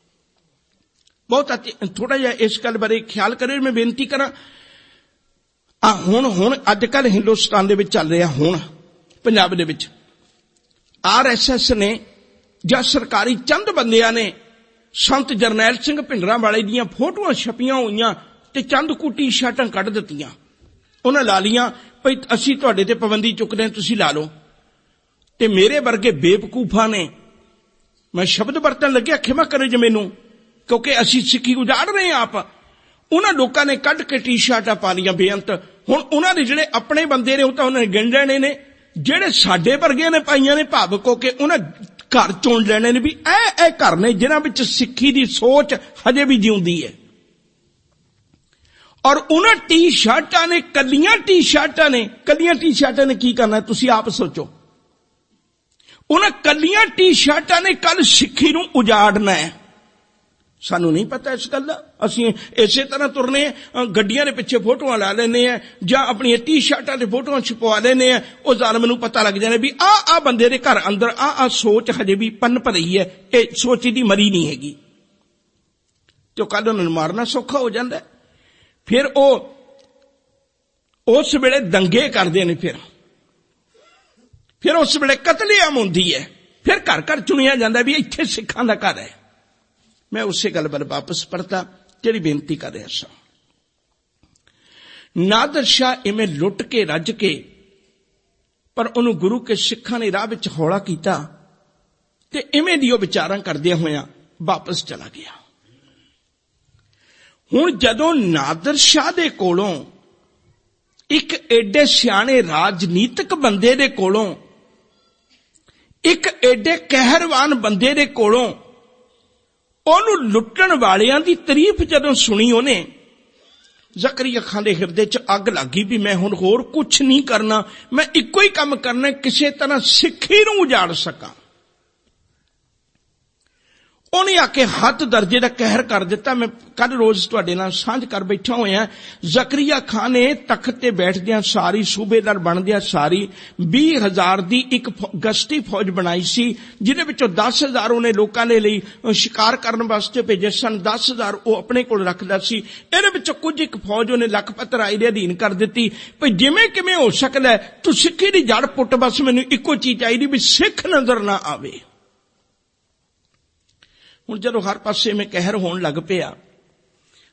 बहुत थोड़ा जिहा इस गल बारे ख्याल करियो। मैं बेनती करां, आ हुण हुण अजकल हिंदुस्तान दे विच चल रिहा, हुण पंजाब दे विच आर एस एस ने ਜਾਂ ਸਰਕਾਰੀ ਚੰਦ ਬੰਦਿਆਂ ਨੇ ਸੰਤ ਜਰਨੈਲ ਸਿੰਘ ਭਿੰਡਰਾਂਵਾਲੇ ਦੀਆਂ ਫੋਟੋਆਂ ਛਪੀਆਂ ਹੋਈਆਂ ਤੇ ਚੰਦ ਕੁ ਟੀ-ਸ਼ਰਟਾਂ ਕੱਢ ਦਿੱਤੀਆਂ। ਉਹਨਾਂ ਲਾ ਲੀਆਂ ਭਈ ਅਸੀਂ ਤੁਹਾਡੇ ਤੇ ਪਾਬੰਦੀ ਚੁੱਕਦੇ ਹਾਂ, ਤੁਸੀਂ ਲਾ ਲਓ। ਤੇ ਮੇਰੇ ਵਰਗੇ ਬੇਵਕੂਫਾਂ ਨੇ, ਮੈਂ ਸ਼ਬਦ ਵਰਤਣ ਲੱਗਿਆ ਖਿਮਾ ਕਰੇ ਜੇ ਮੈਨੂੰ, ਕਿਉਂਕਿ ਅਸੀਂ ਸਿੱਖੀ ਉਜਾੜ ਰਹੇ ਹਾਂ ਆਪ। ਉਹਨਾਂ ਲੋਕਾਂ ਨੇ ਕੱਢ ਕੇ ਟੀ-ਸ਼ਰਟਾਂ ਪਾ ਲੀਆਂ ਬੇਅੰਤ। ਹੁਣ ਉਹਨਾਂ ਦੇ ਜਿਹੜੇ ਆਪਣੇ ਬੰਦੇ ਨੇ ਉਹ ਤਾਂ ਉਹਨਾਂ ਨੇ ਗਿਣ ਲੈਣੇ ਨੇ, ਜਿਹੜੇ ਸਾਡੇ ਵਰਗਿਆਂ ਨੇ ਪਾਈਆਂ ਨੇ ਭਾਵਕ ਹੋ ਕੇ, ਉਹਨਾਂ घर चुन लेने ने भी ए घर ने जिन्हां विच सिक्खी दी सोच हजे भी जिउंदी है। और उन्हां टी शर्टां ने, कलियां टी शर्टां ने, कलियां टी शर्टां ने की करना है तुसीं आप सोचो। उन्हां कलियां टी शर्टां ने कल सिक्खी नूं उजाड़ना है। सानू नहीं पता इस गल दा। असीं इसे तरह तुरने गड्डियां दे पिछे फोटोआं ला लैने आ, जां अपनी टी शर्टां ते फोटोआं छपवा लैने आ। ओ ज़ालिम नूं पता लग जाने भी आ आ बंदे दे घर अंदर आ आ सोच हजे भी पनप रही है, ये सोच दी मरी नहीं हैगी। तो कल उन्हां नूं मारना सौखा हो जांदा है। फिर ओ उस वेले दंगे करदे ने, फिर फिर उस वेले कतलेआम हुंदी है। फिर घर घर चुनिया जांदा भी इत्थे सिखां दा घर है। मैं उसे गल पर वापस परता तेरी बेनती कर रहा सा। नादर शाह इवें लुट के रज के, पर उन्होंने गुरु के सिखां ने राह विच हौला कीता ते इवें दी विचारां करदियां होइयां वापस चला गया। हुण जदों नादर शाह दे कोलों एक एडे सियाणे राजनीतिक बंदे दे कोलों, एक एडे कहरवान बंदे दे कोलों ਉਹਨੂੰ ਲੁੱਟਣ ਵਾਲਿਆਂ ਦੀ ਤਾਰੀਫ ਜਦੋਂ ਸੁਣੀ ਉਹਨੇ, ज़करिया खां दे हिरदे च अग लग गई भी मैं हुण होर कुछ नहीं करना, मैं इक्को ही काम करना, किसी तरह सिक्खी नूं उजाड़ सकां। उन्हें आके हद दर्जे का कहर कर दिता। मैं कल रोज तुहाडे नाल सांझ कर बैठा होया। ज़करिया खां ने तख्त ते बैठदियां सारी, सूबेदार बनदियां सारी, बीस हजार दी एक गश्ती फौज बनाई सी, जिहदे विचों दस हजार उन्हें लोकां दे लई शिकार करन वास्ते भेजे सन, दस हजार वो अपने कोल रखदा सी। इहदे विचों कुछ एक फौज उन्हें लखपत राय दे अधीन कर दित्ती भई जिवें किवें हो सकदा है तू सिक्खी दी जड़ पुट, बस मैनूं इक्को चीज चाहीदी भी सिख नजर ना आवे। हुण जदों हर पासे में कहर होण लग पिया